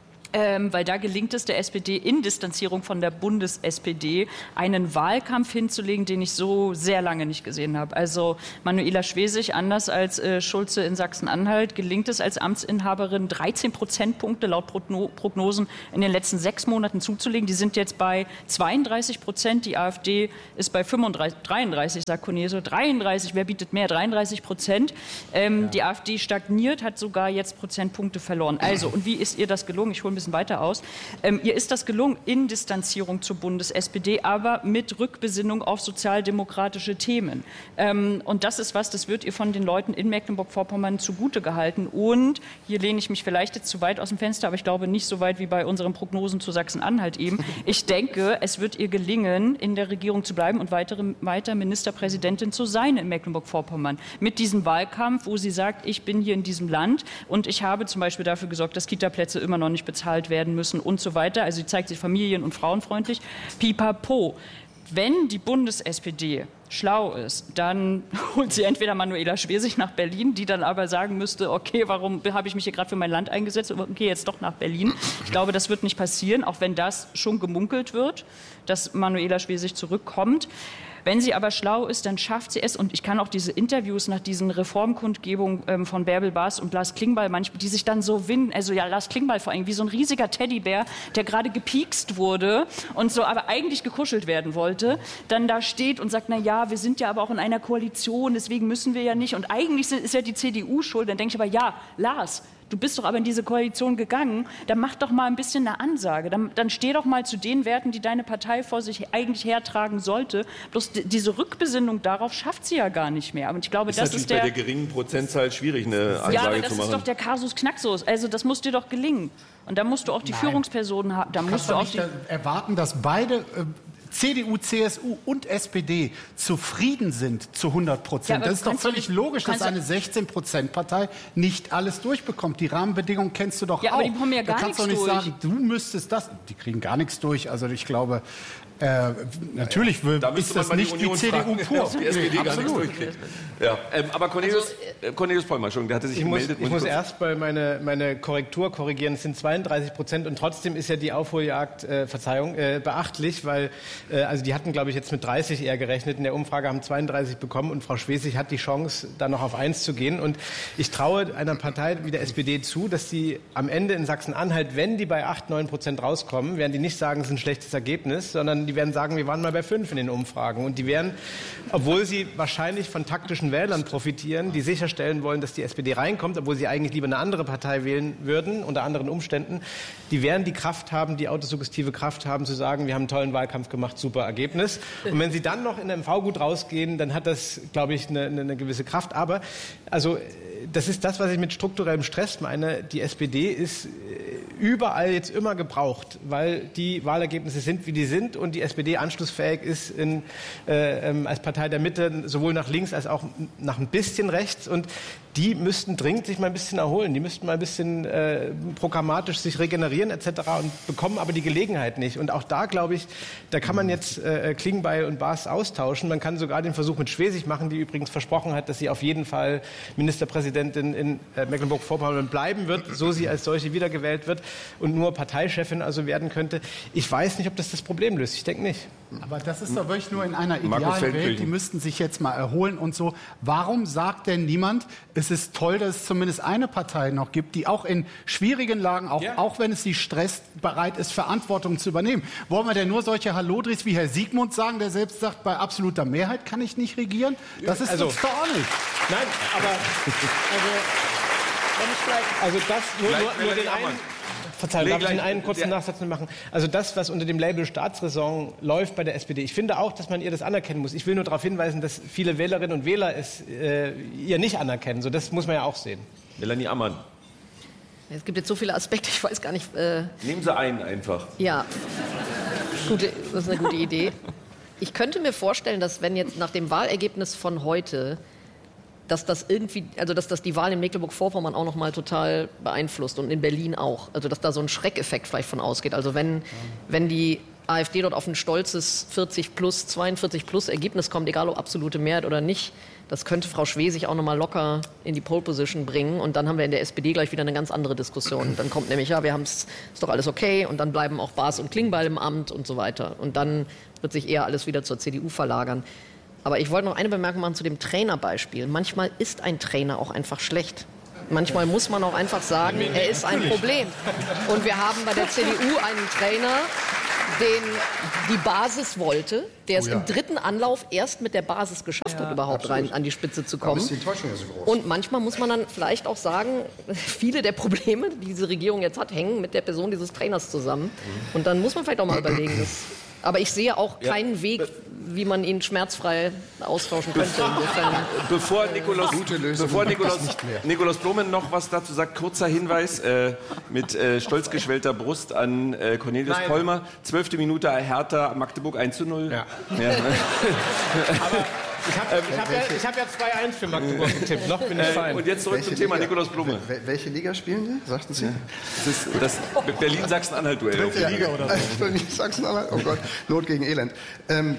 Ähm, weil da gelingt es der S P D in Distanzierung von der Bundes-S P D, einen Wahlkampf hinzulegen, den ich so sehr lange nicht gesehen habe. Also Manuela Schwesig, anders als äh, Schulze in Sachsen-Anhalt, gelingt es als Amtsinhaberin, dreizehn Prozentpunkte laut Progno- Prognosen in den letzten sechs Monaten zuzulegen. Die sind jetzt bei zweiunddreißig Prozent, die AfD ist bei fünfunddreißig, dreiunddreißig, sagt Cornelius, dreiunddreißig, wer bietet mehr? dreiunddreißig Prozent. Ähm, ja. Die AfD stagniert, hat sogar jetzt Prozentpunkte verloren. Also, und wie ist ihr das gelungen? Ich hole ein bisschen weiter aus. Ähm, ihr ist das gelungen in Distanzierung zur Bundes-S P D, aber mit Rückbesinnung auf sozialdemokratische Themen. Ähm, und das ist was, das wird ihr von den Leuten in Mecklenburg-Vorpommern zugute gehalten. Und hier lehne ich mich vielleicht jetzt zu weit aus dem Fenster, aber ich glaube nicht so weit wie bei unseren Prognosen zu Sachsen-Anhalt eben. Ich denke, es wird ihr gelingen, in der Regierung zu bleiben und weitere, weiter Ministerpräsidentin zu sein in Mecklenburg-Vorpommern. Mit diesem Wahlkampf, wo sie sagt, ich bin hier in diesem Land und ich habe zum Beispiel dafür gesorgt, dass Kita-Plätze immer noch nicht bezahlt werden müssen und so weiter. Also sie zeigt sich familien- und frauenfreundlich. Pipapo. Wenn die Bundes-S P D schlau ist, dann holt sie entweder Manuela Schwesig nach Berlin, die dann aber sagen müsste, okay, warum habe ich mich hier gerade für mein Land eingesetzt und gehe jetzt doch nach Berlin. Ich glaube, das wird nicht passieren, auch wenn das schon gemunkelt wird, dass Manuela Schwesig zurückkommt. Wenn sie aber schlau ist, dann schafft sie es. Und ich kann auch diese Interviews nach diesen Reformkundgebungen ähm, von Bärbel Baas und Lars Klingbeil, manchmal, die sich dann so winden, also ja, Lars Klingbeil vor allem, wie so ein riesiger Teddybär, der gerade gepiekst wurde und so, aber eigentlich gekuschelt werden wollte, dann da steht und sagt, na ja, wir sind ja aber auch in einer Koalition, deswegen müssen wir ja nicht. Und eigentlich ist ja die C D U schuld. Dann denke ich aber, ja, Lars, du bist doch aber in diese Koalition gegangen, dann mach doch mal ein bisschen eine Ansage. Dann, dann steh doch mal zu den Werten, die deine Partei vor sich eigentlich hertragen sollte. Bloß d- diese Rückbesinnung darauf schafft sie ja gar nicht mehr. Und ich glaube, ist das natürlich ist der... bei der geringen Prozentzahl schwierig, eine Ansage ja, aber das zu machen. ist doch der Kasus Knaxus. Also das muss dir doch gelingen. Und da musst du auch die Nein. Führungspersonen haben. Da Du musst kannst du doch auch nicht die... da erwarten, dass beide äh, C D U, C S U und S P D zufrieden sind zu hundert Prozent. Ja, das ist doch kannst du völlig nicht- logisch, dass kannst du- eine sechzehn Prozent Partei nicht alles durchbekommt. Die Rahmenbedingungen kennst du doch Ja, auch. aber die bekommen ja da gar kannst du nichts nicht durch. sagen, du müsstest das. Die kriegen gar nichts durch. Also ich glaube, äh, natürlich will, Da ist müsste man das mal die nicht die Union C D U fragen, pur. ob die S P D Nee, gar nichts absolut. durchkriegt. Ja, ähm, aber Cornelius, äh, Cornelius Pollmann, Entschuldigung, der hatte sich Ich muss, gemeldet. ich muss kurz- erst mal meine, meine Korrektur korrigieren. Es sind zweiunddreißig Prozent und trotzdem ist ja die Aufholjagd, äh, Verzeihung, äh, beachtlich, weil äh, also die hatten, glaube ich, jetzt mit dreißig eher gerechnet. In der Umfrage haben zweiunddreißig bekommen und Frau Schwesig hat die Chance, da noch auf eins zu gehen. Und ich traue einer Partei wie der S P D zu, dass sie am Ende in Sachsen-Anhalt, wenn die bei acht, neun Prozent rauskommen, werden die nicht sagen, es ist ein schlechtes Ergebnis, sondern die werden sagen, wir waren mal bei fünf in den Umfragen. Und die werden, obwohl sie wahrscheinlich von taktischen Wählern profitieren, die sicherstellen wollen, dass die S P D reinkommt, obwohl sie eigentlich lieber eine andere Partei wählen würden, unter anderen Umständen, die werden die Kraft haben, die autosuggestive Kraft haben, zu sagen, wir haben einen tollen Wahlkampf gemacht, super Ergebnis. Und wenn sie dann noch in M V gut rausgehen, dann hat das, glaube ich, eine, eine gewisse Kraft. Aber also das ist das, was ich mit strukturellem Stress meine. Die S P D ist überall jetzt immer gebraucht, weil die Wahlergebnisse sind, wie die sind und die S P D anschlussfähig ist in, äh, ähm, als Partei der Mitte, sowohl nach links als auch nach ein bisschen rechts. Und die müssten dringend sich mal ein bisschen erholen. Die müssten mal ein bisschen äh, programmatisch sich regenerieren et cetera und bekommen aber die Gelegenheit nicht. Und auch da, glaube ich, da kann man jetzt äh, Klingbeil und Baas austauschen. Man kann sogar den Versuch mit Schwesig machen, die übrigens versprochen hat, dass sie auf jeden Fall Ministerpräsidentin in äh, Mecklenburg-Vorpommern bleiben wird, so sie als solche wiedergewählt wird und nur Parteichefin also werden könnte. Ich weiß nicht, ob das das Problem löst. Ich denke nicht. Aber das ist doch wirklich nur in einer Markus idealen Feldkirchen. Welt. Die müssten sich jetzt mal erholen und so. Warum sagt denn niemand, es ist toll, dass es zumindest eine Partei noch gibt, die auch in schwierigen Lagen, auch, Ja. auch wenn es sie stresst, bereit ist, Verantwortung zu übernehmen? Wollen wir denn nur solche Hallodris wie Herr Siegmund sagen, der selbst sagt, bei absoluter Mehrheit kann ich nicht regieren? Das ist Also- uns doch auch nicht. Nein, aber also das nur, Vielleicht nur, nur Melanie den einen. Ammann. Verzeihung, Nee, darf ich gleich- den einen kurzen der- Nachsatz noch machen? Also das, was unter dem Label Staatsräson läuft bei der S P D, ich finde auch, dass man ihr das anerkennen muss. Ich will nur darauf hinweisen, dass viele Wählerinnen und Wähler es äh, ihr nicht anerkennen. So, das muss man ja auch sehen. Melanie Ammann. Es gibt jetzt so viele Aspekte, ich weiß gar nicht. Äh, Nehmen Sie einen einfach. ja, gute, das ist eine gute Idee. Ich könnte mir vorstellen, dass wenn jetzt nach dem Wahlergebnis von heute, dass das irgendwie, also dass das die Wahl in Mecklenburg-Vorpommern auch noch mal total beeinflusst und in Berlin auch. Also dass da so ein Schreckeffekt vielleicht von ausgeht. Also wenn, wenn die AfD dort auf ein stolzes vierzig plus, zweiundvierzig plus Ergebnis kommt, egal ob absolute Mehrheit oder nicht, das könnte Frau Schwesig auch nochmal locker in die Pole Position bringen. Und dann haben wir in der S P D gleich wieder eine ganz andere Diskussion. Dann kommt nämlich, ja, wir haben es, ist doch alles okay. Und dann bleiben auch Baas und Klingbeil im Amt und so weiter. Und dann wird sich eher alles wieder zur C D U verlagern. Aber ich wollte noch eine Bemerkung machen zu dem Trainerbeispiel. Manchmal ist ein Trainer auch einfach schlecht. Manchmal muss man auch einfach sagen, er ist ein Problem. Und wir haben bei der C D U einen Trainer, den die Basis wollte, der es Oh ja. im dritten Anlauf erst mit der Basis geschafft Ja, hat, überhaupt absolut. rein an die Spitze zu Warum kommen. ist die Enttäuschung ja so groß? Und manchmal muss man dann vielleicht auch sagen, viele der Probleme, die diese Regierung jetzt hat, hängen mit der Person dieses Trainers zusammen. Und dann muss man vielleicht auch mal überlegen. Das, aber ich sehe auch keinen Weg, wie man ihn schmerzfrei austauschen könnte. Insofern. Bevor Nikolaus, Gute Lösung, bevor das Nikolaus, nicht mehr. Nikolaus Blumen noch was dazu sagt, kurzer Hinweis äh, mit äh, stolz geschwellter Brust an äh, Cornelius Nein. Pollmer. Zwölfte Minute, Hertha, Magdeburg eins zu null. Ja. Ja. Aber ich habe ich hab ja, ich hab ja zwei eins für Magdeburg getippt. Noch bin ich fein. Und jetzt zurück Welche zum Thema Liga? Nikolaus Blume. Wel- Welche Liga spielen Sie, sagten Sie? Das ist das Berlin-Sachsen-Anhalt-Duell. Ja, Berlin, Sachsen-Anhalt, oh Gott, Not gegen Elend. Ähm,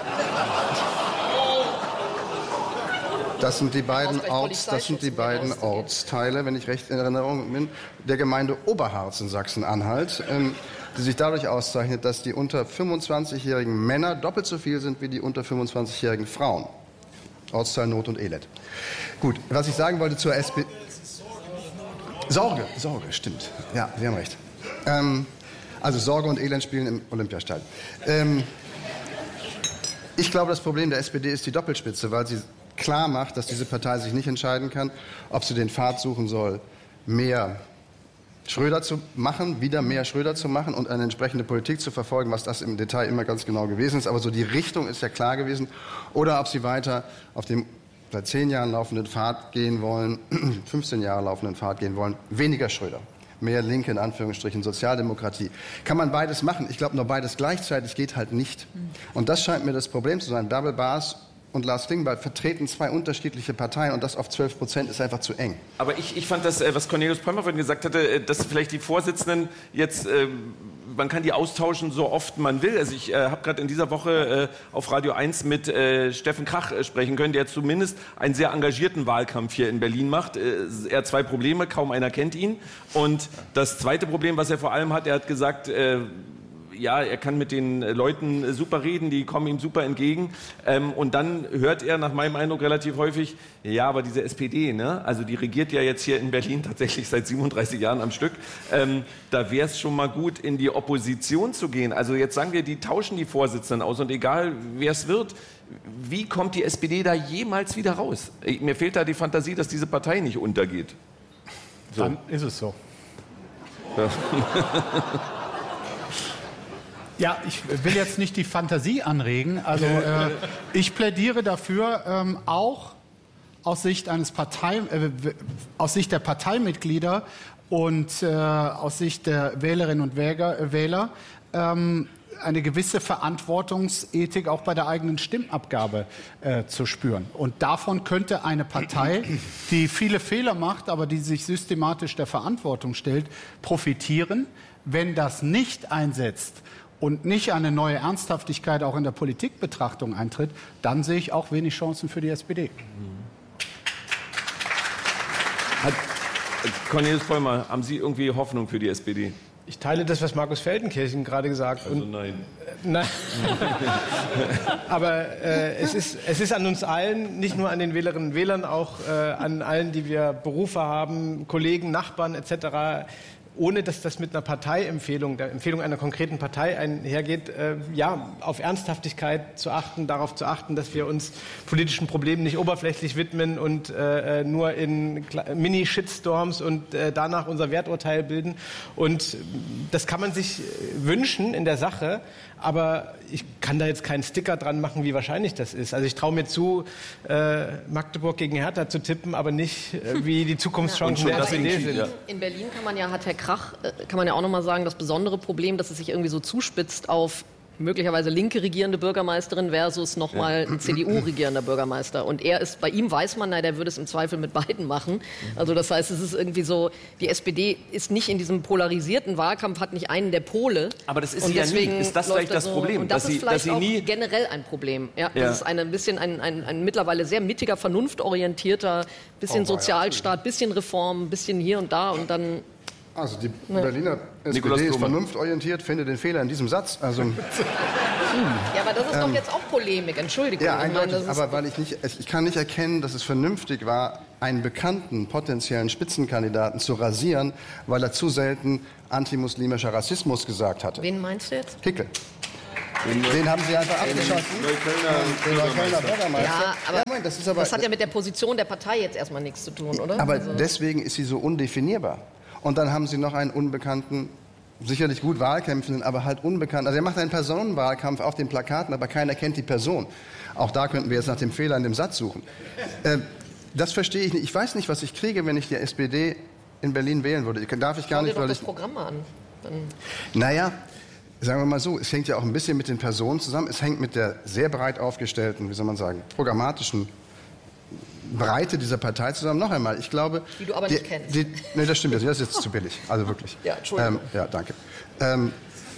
das sind die beiden Orts, das sind die beiden Ortsteile, wenn ich recht in Erinnerung bin, der Gemeinde Oberharz in Sachsen-Anhalt, ähm, die sich dadurch auszeichnet, dass die unter fünfundzwanzigjährigen Männer doppelt so viel sind wie die unter fünfundzwanzigjährigen Frauen. Ortsteil Not und Elend. Gut, was ich sagen wollte zur S P D. Sorge, Sorge, stimmt. Ja, Sie haben recht. Ähm, also Sorge und Elend spielen im Olympiastadion. Ähm, ich glaube, das Problem der S P D ist die Doppelspitze, weil sie klar macht, dass diese Partei sich nicht entscheiden kann, ob sie den Pfad suchen soll, mehr Schröder zu machen, wieder mehr Schröder zu machen und eine entsprechende Politik zu verfolgen, was das im Detail immer ganz genau gewesen ist. Aber so die Richtung ist ja klar gewesen. Oder ob sie weiter auf dem seit zehn Jahren laufenden Pfad gehen wollen, fünfzehn Jahre laufenden Pfad gehen wollen, weniger Schröder. Mehr Linke, in Anführungsstrichen, Sozialdemokratie. Kann man beides machen? Ich glaube, nur beides gleichzeitig geht halt nicht. Und das scheint mir das Problem zu sein. Double Bars und Lars Klingbeil vertreten zwei unterschiedliche Parteien und das auf zwölf Prozent ist einfach zu eng. Aber ich, ich fand das, äh, was Cornelius Pollmer vorhin gesagt hatte, äh, dass vielleicht die Vorsitzenden jetzt, äh, man kann die austauschen, so oft man will. Also ich äh, habe gerade in dieser Woche äh, auf Radio eins mit äh, Steffen Krach äh, sprechen können, der zumindest einen sehr engagierten Wahlkampf hier in Berlin macht. Äh, er hat zwei Probleme, kaum einer kennt ihn. Und das zweite Problem, was er vor allem hat, er hat gesagt, äh, ja, er kann mit den Leuten super reden, die kommen ihm super entgegen. Ähm, und dann hört er nach meinem Eindruck relativ häufig, ja, aber diese S P D, ne, also die regiert ja jetzt hier in Berlin tatsächlich seit siebenunddreißig Jahren am Stück. Ähm, da wäre es schon mal gut, in die Opposition zu gehen. Also jetzt sagen wir, die tauschen die Vorsitzenden aus und egal, wer es wird, wie kommt die S P D da jemals wieder raus? Mir fehlt da die Fantasie, dass diese Partei nicht untergeht. So. Dann ist es so. Ja. Ja, ich will jetzt nicht die Fantasie anregen. Also äh, ich plädiere dafür, ähm, auch aus Sicht eines Partei, äh, aus Sicht der Parteimitglieder und äh, aus Sicht der Wählerinnen und Wähler, äh, Wähler ähm, eine gewisse Verantwortungsethik auch bei der eigenen Stimmabgabe äh, zu spüren. Und davon könnte eine Partei, die viele Fehler macht, aber die sich systematisch der Verantwortung stellt, profitieren. Wenn das nicht einsetzt und nicht eine neue Ernsthaftigkeit auch in der Politikbetrachtung eintritt, dann sehe ich auch wenig Chancen für die S P D. Hat Cornelius Pollmer, haben Sie irgendwie Hoffnung für die S P D? Ich teile das, was Markus Feldenkirchen gerade gesagt hat. Also nein. Nein. Aber äh, es, ist, es ist an uns allen, nicht nur an den Wählerinnen und Wählern, auch äh, an allen, die wir Berufe haben, Kollegen, Nachbarn et cetera, ohne dass das mit einer Parteiempfehlung, der Empfehlung einer konkreten Partei einhergeht, äh, ja, auf Ernsthaftigkeit zu achten, darauf zu achten, dass wir uns politischen Problemen nicht oberflächlich widmen und äh, nur in Mini-Shitstorms und äh, danach unser Werturteil bilden. Und das kann man sich wünschen in der Sache, aber ich kann da jetzt keinen Sticker dran machen, wie wahrscheinlich das ist. Also ich traue mir zu, äh, Magdeburg gegen Hertha zu tippen, aber nicht, äh, wie die Zukunftschancen Ja, der S P D sind. ja. In Berlin kann man ja, hat Herr Krach, äh, kann man ja auch noch mal sagen, das besondere Problem, dass es sich irgendwie so zuspitzt auf möglicherweise linke regierende Bürgermeisterin versus nochmal ein C D U-regierender Bürgermeister. Und er ist, bei ihm weiß man, na, der würde es im Zweifel mit beiden machen. Also das heißt, es ist irgendwie so, die S P D ist nicht in diesem polarisierten Wahlkampf, hat nicht einen der Pole. Aber das ist und sie ja deswegen nie. Ist das läuft vielleicht das so, Problem? Und das dass ist sie, vielleicht dass sie auch nie generell ein Problem. Ja, Ja. Das ist eine, ein bisschen ein, ein, ein mittlerweile sehr mittiger, vernunftorientierter, bisschen Oh, Sozialstaat, bisschen Reform, bisschen hier und da und dann... Also die Berliner S P Nikolaus D ist Blume. vernunftorientiert, finde den Fehler in diesem Satz. Also, Ja, aber das ist doch jetzt auch Polemik, Entschuldigung. ja, Ich meine, eindeutig, das ist- aber weil ich nicht, ich kann nicht erkennen, dass es vernünftig war, einen bekannten potenziellen Spitzenkandidaten zu rasieren, weil er zu selten antimuslimischer Rassismus gesagt hatte. Wen meinst du jetzt? Hickel. Den haben sie einfach abgeschossen. Den Neuköllner Bürgermeister. Ja, aber Moment, das ist aber, das hat ja mit der Position der Partei jetzt erstmal nichts zu tun, oder? aber Also- deswegen ist sie so undefinierbar. Und dann haben sie noch einen unbekannten, sicherlich gut Wahlkämpfenden, aber halt unbekannt. Also er macht einen Personenwahlkampf auf den Plakaten, aber keiner kennt die Person. Auch da könnten wir jetzt nach dem Fehler in dem Satz suchen. Äh, das verstehe ich nicht. Ich weiß nicht, was ich kriege, wenn ich die S P D in Berlin wählen würde. Darf ich gar Schau dir nicht, doch weil das ich... Programm an. Dann Naja, sagen wir mal so, es hängt ja auch ein bisschen mit den Personen zusammen. Es hängt mit der sehr breit aufgestellten, wie soll man sagen, programmatischen Breite dieser Partei zusammen. Noch einmal, ich glaube... Die du aber die, nicht kennst. Die, nee, das stimmt, das ist jetzt zu billig. Also wirklich. Ja, Entschuldigung. Ähm, ja, danke. Ähm,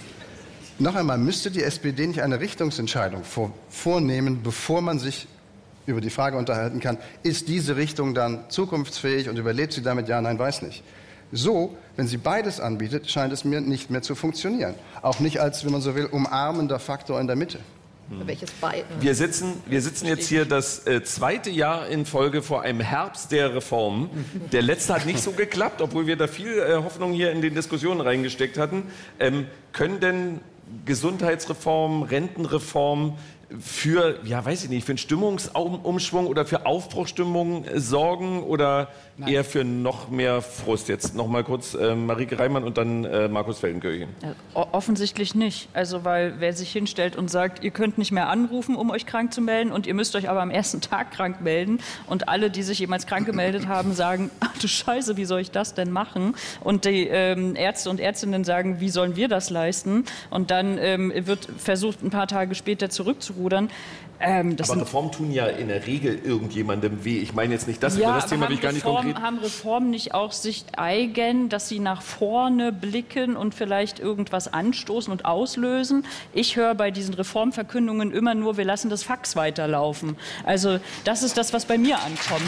noch einmal, müsste die S P D nicht eine Richtungsentscheidung vor, vornehmen, bevor man sich über die Frage unterhalten kann, ist diese Richtung dann zukunftsfähig und überlebt sie damit? Ja, nein, weiß nicht. So, wenn sie beides anbietet, scheint es mir nicht mehr zu funktionieren. Auch nicht als, wenn man so will, umarmender Faktor in der Mitte. welches beiden? Wir sitzen, wir sitzen jetzt hier das äh, zweite Jahr in Folge vor einem Herbst der Reformen. Der letzte hat nicht so geklappt, obwohl wir da viel äh, Hoffnung hier in den Diskussionen reingesteckt hatten. Ähm, können denn Gesundheitsreform, Rentenreform für, ja, weiß ich nicht, für einen Stimmungsumschwung oder für Aufbruchsstimmung äh, sorgen oder Nein. eher für noch mehr Frust? Jetzt noch mal kurz äh, Marike Reimann und dann äh, Markus Feldenkirchen. Ja, offensichtlich nicht. Also weil wer sich hinstellt und sagt, ihr könnt nicht mehr anrufen, um euch krank zu melden und ihr müsst euch aber am ersten Tag krank melden und alle, die sich jemals krank gemeldet haben, sagen, ach du Scheiße, wie soll ich das denn machen? Und die ähm, Ärzte und Ärztinnen sagen, wie sollen wir das leisten? Und dann ähm, wird versucht, ein paar Tage später zurückzurudern. Ähm, das aber sind, Reformen tun ja in der Regel irgendjemandem weh. Ich meine jetzt nicht das, ja, über das Thema will ich gar nicht Reform, konkret... haben Reformen nicht auch sich eigen, dass sie nach vorne blicken und vielleicht irgendwas anstoßen und auslösen? Ich höre bei diesen Reformverkündungen immer nur, wir lassen das Fax weiterlaufen. Also das ist das, was bei mir ankommt.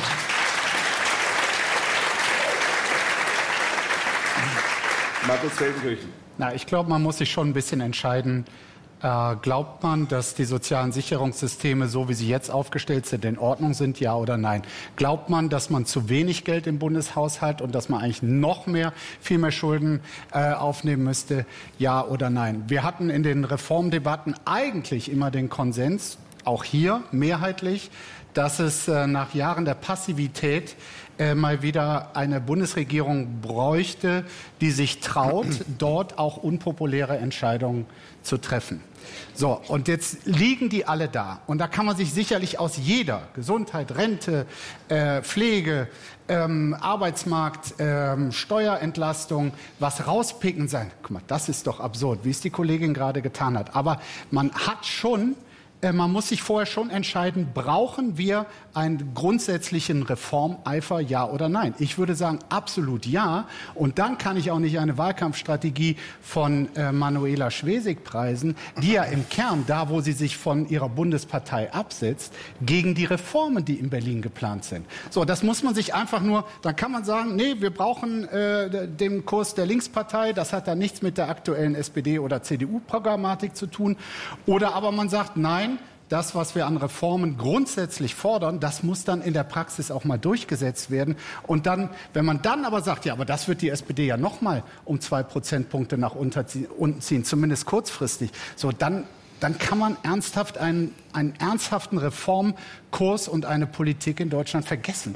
Markus Feldenkirchen. Na, ich glaube, man muss sich schon ein bisschen entscheiden. Äh, glaubt man, dass die sozialen Sicherungssysteme, so wie sie jetzt aufgestellt sind, in Ordnung sind, ja oder nein? Glaubt man, dass man zu wenig Geld im Bundeshaushalt und dass man eigentlich noch mehr, viel mehr Schulden äh, aufnehmen müsste, ja oder nein? Wir hatten in den Reformdebatten eigentlich immer den Konsens, auch hier mehrheitlich, dass es äh, nach Jahren der Passivität äh, mal wieder eine Bundesregierung bräuchte, die sich traut, dort auch unpopuläre Entscheidungen zu treffen. So, und jetzt liegen die alle da. Und da kann man sich sicherlich aus jeder, Gesundheit, Rente, äh, Pflege, ähm, Arbeitsmarkt, ähm, Steuerentlastung, was rauspicken sein. Guck mal, das ist doch absurd, wie es die Kollegin gerade getan hat. Aber man hat schon, äh, man muss sich vorher schon entscheiden, brauchen wir einen grundsätzlichen Reformeifer, ja oder nein? Ich würde sagen, absolut ja. Und dann kann ich auch nicht eine Wahlkampfstrategie von äh, Manuela Schwesig preisen, die ja im Kern, da wo sie sich von ihrer Bundespartei absetzt, gegen die Reformen, die in Berlin geplant sind. So, das muss man sich einfach nur, dann kann man sagen, nee, wir brauchen äh, den Kurs der Linkspartei, das hat dann nichts mit der aktuellen S P D- oder C D U-Programmatik zu tun. Oder aber man sagt, nein, das, was wir an Reformen grundsätzlich fordern, das muss dann in der Praxis auch mal durchgesetzt werden. Und dann, wenn man dann aber sagt, ja, aber das wird die S P D ja noch mal um zwei Prozentpunkte nach unten ziehen, zumindest kurzfristig, so dann, dann kann man ernsthaft einen, einen ernsthaften Reformkurs und eine Politik in Deutschland vergessen.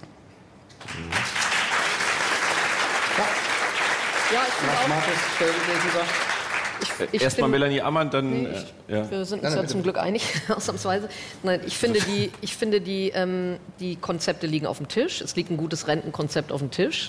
Ja, ich finde Was auch. Markus Feldenkirchen sagt. Ich, ich Erstmal stimme- Melanie Ammann, dann... Nee, äh, ich, ja. Wir sind uns Nein, ja nein, zum bitte. Glück einig, ausnahmsweise. Nein, ich finde, die, ich finde die, ähm, die Konzepte liegen auf dem Tisch. Es liegt ein gutes Rentenkonzept auf dem Tisch.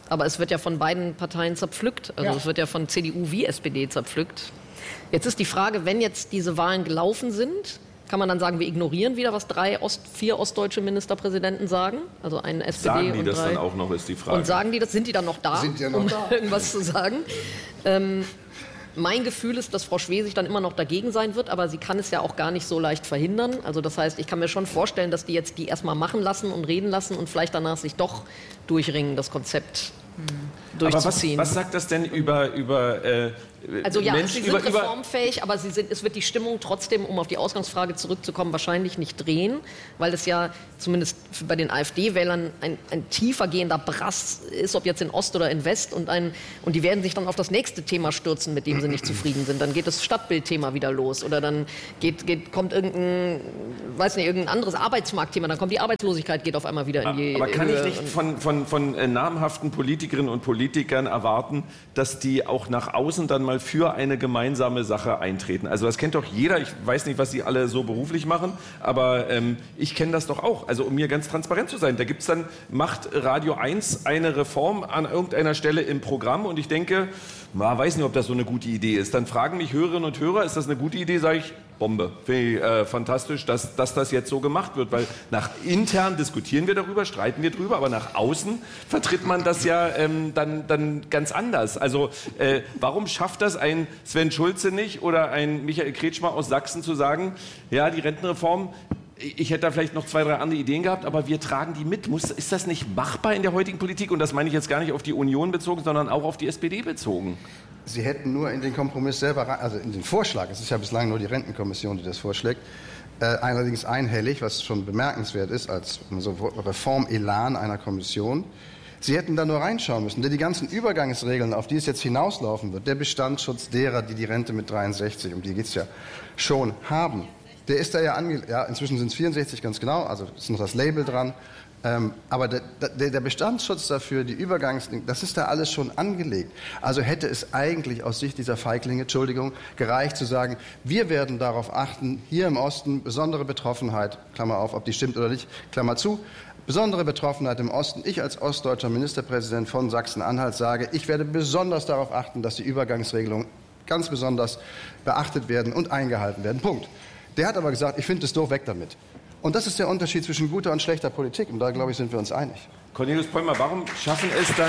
Aber es wird ja von beiden Parteien zerpflückt. Also Ja. es wird ja von C D U wie S P D zerpflückt. Jetzt ist die Frage, wenn jetzt diese Wahlen gelaufen sind, kann man dann sagen, wir ignorieren wieder, was drei Ost, vier ostdeutsche Ministerpräsidenten sagen? Also ein S P D Sagen die und das drei. dann auch noch, ist die Frage. Und sagen die das? Sind die dann noch da, Sind die ja noch um da? irgendwas zu sagen? Ähm, mein Gefühl ist, dass Frau Schwesig dann immer noch dagegen sein wird, aber sie kann es ja auch gar nicht so leicht verhindern. Also das heißt, ich kann mir schon vorstellen, dass die jetzt die erstmal machen lassen und reden lassen und vielleicht danach sich doch durchringen, das Konzept Aber was, durchzuziehen. was sagt das denn über, über äh, Also ja, Menschen, sie sind über, über reformfähig, aber sie sind, es wird die Stimmung trotzdem, um auf die Ausgangsfrage zurückzukommen, wahrscheinlich nicht drehen, weil es ja zumindest bei den AfD-Wählern ein, ein tiefer gehender Brass ist, ob jetzt in Ost oder in West, und, ein, und die werden sich dann auf das nächste Thema stürzen, mit dem sie nicht zufrieden sind. Dann geht das Stadtbildthema wieder los oder dann geht, geht, kommt irgendein, weiß nicht, irgendein anderes Arbeitsmarktthema, dann kommt die Arbeitslosigkeit, geht auf einmal wieder in die Aber kann Höhe. ich nicht von, von, von äh, namhaften Politikerinnen und Politikern erwarten, dass die auch nach außen dann mal für eine gemeinsame Sache eintreten? Also das kennt doch jeder. Ich weiß nicht, was sie alle so beruflich machen, aber ähm, ich kenne das doch auch. Also um mir ganz transparent zu sein, da gibt es dann, macht Radio eins eine Reform an irgendeiner Stelle im Programm und ich denke, na, weiß nicht, ob das so eine gute Idee ist. Dann fragen mich Hörerinnen und Hörer, ist das eine gute Idee? Sage ich, Bombe. Finde ich äh, fantastisch, dass, dass das jetzt so gemacht wird, weil nach intern diskutieren wir darüber, streiten wir drüber, aber nach außen vertritt man das ja ähm, dann, dann ganz anders. Also äh, warum schafft das ein Sven Schulze nicht oder ein Michael Kretschmer aus Sachsen zu sagen, ja, die Rentenreform, ich hätte da vielleicht noch zwei, drei andere Ideen gehabt, aber wir tragen die mit. Muss, ist das nicht machbar in der heutigen Politik? Und das meine ich jetzt gar nicht auf die Union bezogen, sondern auch auf die S P D bezogen. Sie hätten nur in den Kompromiss selber, rein, also in den Vorschlag, es ist ja bislang nur die Rentenkommission, die das vorschlägt, äh, allerdings einhellig, was schon bemerkenswert ist, als so Reformelan einer Kommission. Sie hätten da nur reinschauen müssen, denn die ganzen Übergangsregeln, auf die es jetzt hinauslaufen wird, der Bestandsschutz derer, die die Rente mit dreiundsechzig, um die geht es ja, schon haben, der ist da ja angelegt, ja, inzwischen sind es vierundsechzig ganz genau, also ist noch das Label dran. Ähm, aber der, der, der Bestandsschutz dafür, die Übergangs, das ist da alles schon angelegt. Also hätte es eigentlich aus Sicht dieser Feiglinge, Entschuldigung, gereicht zu sagen, wir werden darauf achten, hier im Osten besondere Betroffenheit, Klammer auf, ob die stimmt oder nicht, Klammer zu, besondere Betroffenheit im Osten. Ich als ostdeutscher Ministerpräsident von Sachsen-Anhalt sage, ich werde besonders darauf achten, dass die Übergangsregelungen ganz besonders beachtet werden und eingehalten werden. Punkt. Der hat aber gesagt, ich finde es doof, weg damit. Und das ist der Unterschied zwischen guter und schlechter Politik. Und da, glaube ich, sind wir uns einig. Cornelius Pollmer, warum schaffen es dann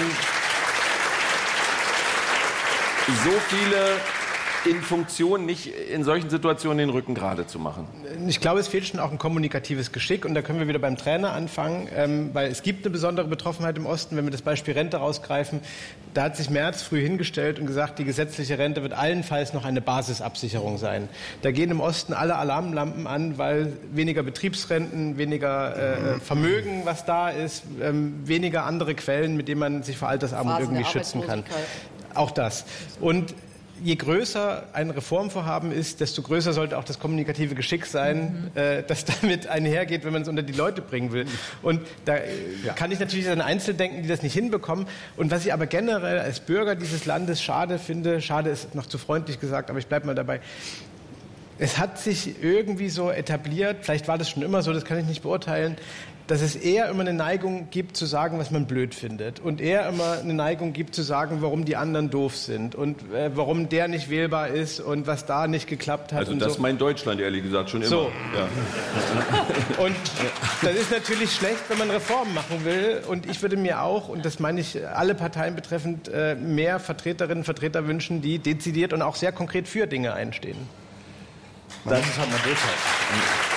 so viele in Funktion nicht in solchen Situationen den Rücken gerade zu machen? Ich glaube, es fehlt schon auch ein kommunikatives Geschick. Und da können wir wieder beim Trainer anfangen, ähm, weil es gibt eine besondere Betroffenheit im Osten. Wenn wir das Beispiel Rente rausgreifen, da hat sich Merz früh hingestellt und gesagt, die gesetzliche Rente wird allenfalls noch eine Basisabsicherung sein. Da gehen im Osten alle Alarmlampen an, weil weniger Betriebsrenten, weniger äh, Vermögen, was da ist, ähm, weniger andere Quellen, mit denen man sich vor Altersarmut Phasen irgendwie der schützen kann. Arbeitslosigkeit. Auch das. Und je größer ein Reformvorhaben ist, desto größer sollte auch das kommunikative Geschick sein, mhm. äh, das damit einhergeht, wenn man es unter die Leute bringen will. Und da äh, ja. kann ich natürlich an Einzeldenken, die das nicht hinbekommen. Und was ich aber generell als Bürger dieses Landes schade finde, schade ist noch zu freundlich gesagt, aber ich bleibe mal dabei, es hat sich irgendwie so etabliert, vielleicht war das schon immer so, das kann ich nicht beurteilen, dass es eher immer eine Neigung gibt, zu sagen, was man blöd findet. Und eher immer eine Neigung gibt, zu sagen, warum die anderen doof sind. Und äh, warum der nicht wählbar ist und was da nicht geklappt hat. Also und das so. ist mein Deutschland, ehrlich gesagt, schon immer. So. Ja. Und das ist natürlich schlecht, wenn man Reformen machen will. Und ich würde mir auch, und das meine ich alle Parteien betreffend, äh, mehr Vertreterinnen und Vertreter wünschen, die dezidiert und auch sehr konkret für Dinge einstehen. Das ist halt mal durchhalten.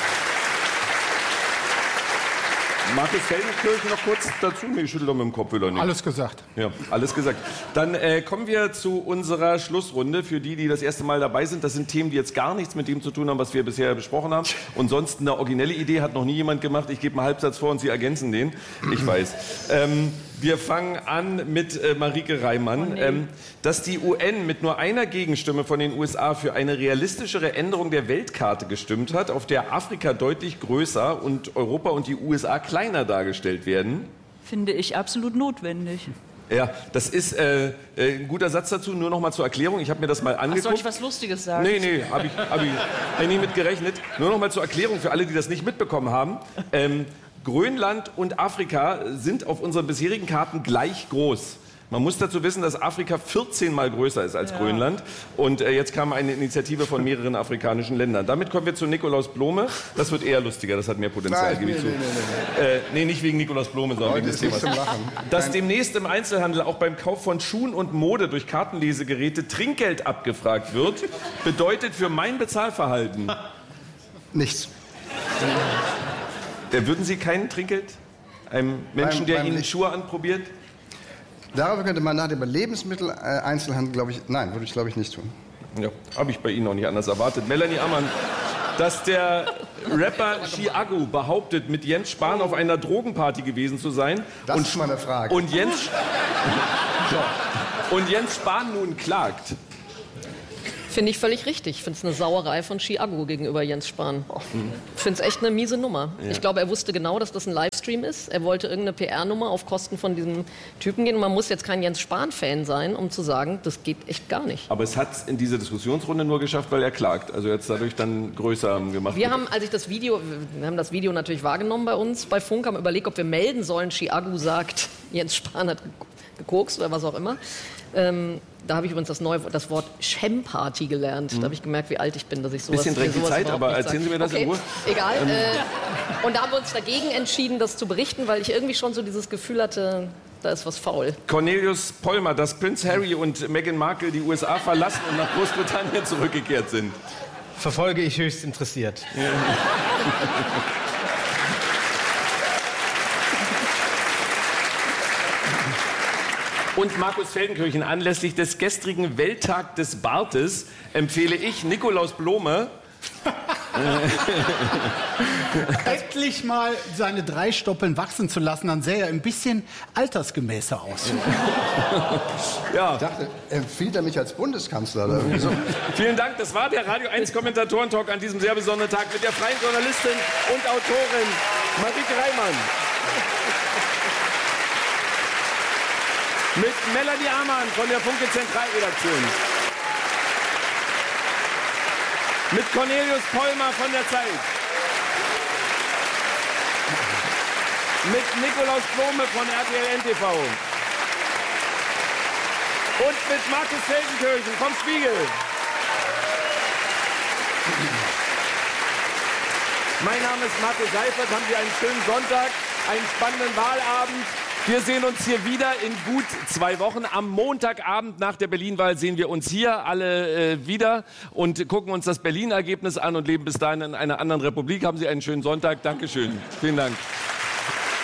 Markus Feldenkirchen noch kurz dazu? Nee, ich schüttel doch mit dem Kopf wieder nicht. Alles gesagt. Ja, alles gesagt. Dann äh, kommen wir zu unserer Schlussrunde. Für die, die das erste Mal dabei sind, das sind Themen, die jetzt gar nichts mit dem zu tun haben, was wir bisher besprochen haben. Und sonst eine originelle Idee hat noch nie jemand gemacht. Ich gebe einen Halbsatz vor und Sie ergänzen den. Ich weiß. Ähm, wir fangen an mit äh, Marike Reimann. Oh nee. ähm, dass die U N mit nur einer Gegenstimme von den U S A für eine realistischere Änderung der Weltkarte gestimmt hat, auf der Afrika deutlich größer und Europa und die U S A kleiner dargestellt werden. Finde ich absolut notwendig. Ja, das ist äh, äh, ein guter Satz dazu, nur noch mal zur Erklärung. Ich habe mir das mal Ach, angeguckt. soll ich was Lustiges sagen? Nee, nee, habe ich, hab ich, hab ich nicht mit gerechnet. Nur noch mal zur Erklärung für alle, die das nicht mitbekommen haben. Ähm, Grönland und Afrika sind auf unseren bisherigen Karten gleich groß. Man muss dazu wissen, dass Afrika vierzehn Mal größer ist als Ja. Grönland. Und äh, jetzt kam eine Initiative von mehreren afrikanischen Ländern. Damit kommen wir zu Nikolaus Blome. Das wird eher lustiger, das hat mehr Potenzial, Nein, gebe ich nee, zu. nee, nee, Äh, nee, nicht wegen Nikolaus Blome, sondern Heute wegen des ist nichts Themas. zum Lachen. Dass Kein- demnächst im Einzelhandel auch beim Kauf von Schuhen und Mode durch Kartenlesegeräte Trinkgeld abgefragt wird, bedeutet für mein Bezahlverhalten. Nichts. Äh, würden Sie kein Trinkgeld einem Menschen, Beim- der beim Ihnen Licht- Schuhe anprobiert? Darüber könnte man nachdenken. Bei Lebensmittel-Einzelhandel, glaube ich, nein, würde ich, glaube ich, nicht tun. Ja, habe ich bei Ihnen auch nicht anders erwartet. Melanie Ammann, dass der Rapper Chiago behauptet, mit Jens Spahn auf einer Drogenparty gewesen zu sein. Das und, ist meine Frage. Und Jens, und Jens Spahn nun klagt. Finde ich völlig richtig. Ich finde es eine Sauerei von Chiago gegenüber Jens Spahn. Ich finde es echt eine miese Nummer. Ich glaube, er wusste genau, dass das ein Livestream ist. Er wollte irgendeine P R-Nummer auf Kosten von diesem Typen gehen. Und man muss jetzt kein Jens Spahn-Fan sein, um zu sagen, das geht echt gar nicht. Aber es hat es in dieser Diskussionsrunde nur geschafft, weil er klagt. Also jetzt dadurch dann größer gemacht. Wir haben, als ich das Video, wir haben das Video natürlich wahrgenommen bei uns bei Funk, haben überlegt, ob wir melden sollen, Chiago sagt, Jens Spahn hat gekokst oder was auch immer. Ähm, da habe ich übrigens das, neue, das Wort Chem-Party gelernt. Da habe ich gemerkt, wie alt ich bin, dass ich sowas Bisschen drängt die sowas Zeit, überhaupt aber nicht erzählen sage. Sie mir das okay, in Ruhe. Egal. Äh, und da haben wir uns dagegen entschieden, das zu berichten, weil ich irgendwie schon so dieses Gefühl hatte, da ist was faul. Cornelius Pollmer, dass Prinz Harry und Meghan Markle die U S A verlassen und nach Großbritannien zurückgekehrt sind. Verfolge ich höchst interessiert. Und Markus Feldenkirchen, anlässlich des gestrigen Welttag des Bartes empfehle ich Nikolaus Blome, Endlich mal seine drei Stoppeln wachsen zu lassen, dann sähe er ein bisschen altersgemäßer aus. ja, Ich dachte, empfiehlt er mich als Bundeskanzler oder irgendwie so? vielen Dank. Das war der Radio eins Kommentatoren-Talk an diesem sehr besonderen Tag mit der freien Journalistin und Autorin Marieke Reimann. Mit Melanie Ammann von der Funke Zentralredaktion. Mit Cornelius Pollmer von der Zeit. Mit Nikolaus Blome von R T L N T V. Und mit Markus Feldenkirchen vom Spiegel. Mein Name ist Markus Seifert. Haben Sie einen schönen Sonntag, einen spannenden Wahlabend. Wir sehen uns hier wieder in gut zwei Wochen. Am Montagabend nach der Berlin-Wahl sehen wir uns hier alle äh, wieder und gucken uns das Berlin-Ergebnis an und leben bis dahin in einer anderen Republik. Haben Sie einen schönen Sonntag. Dankeschön. Vielen Dank.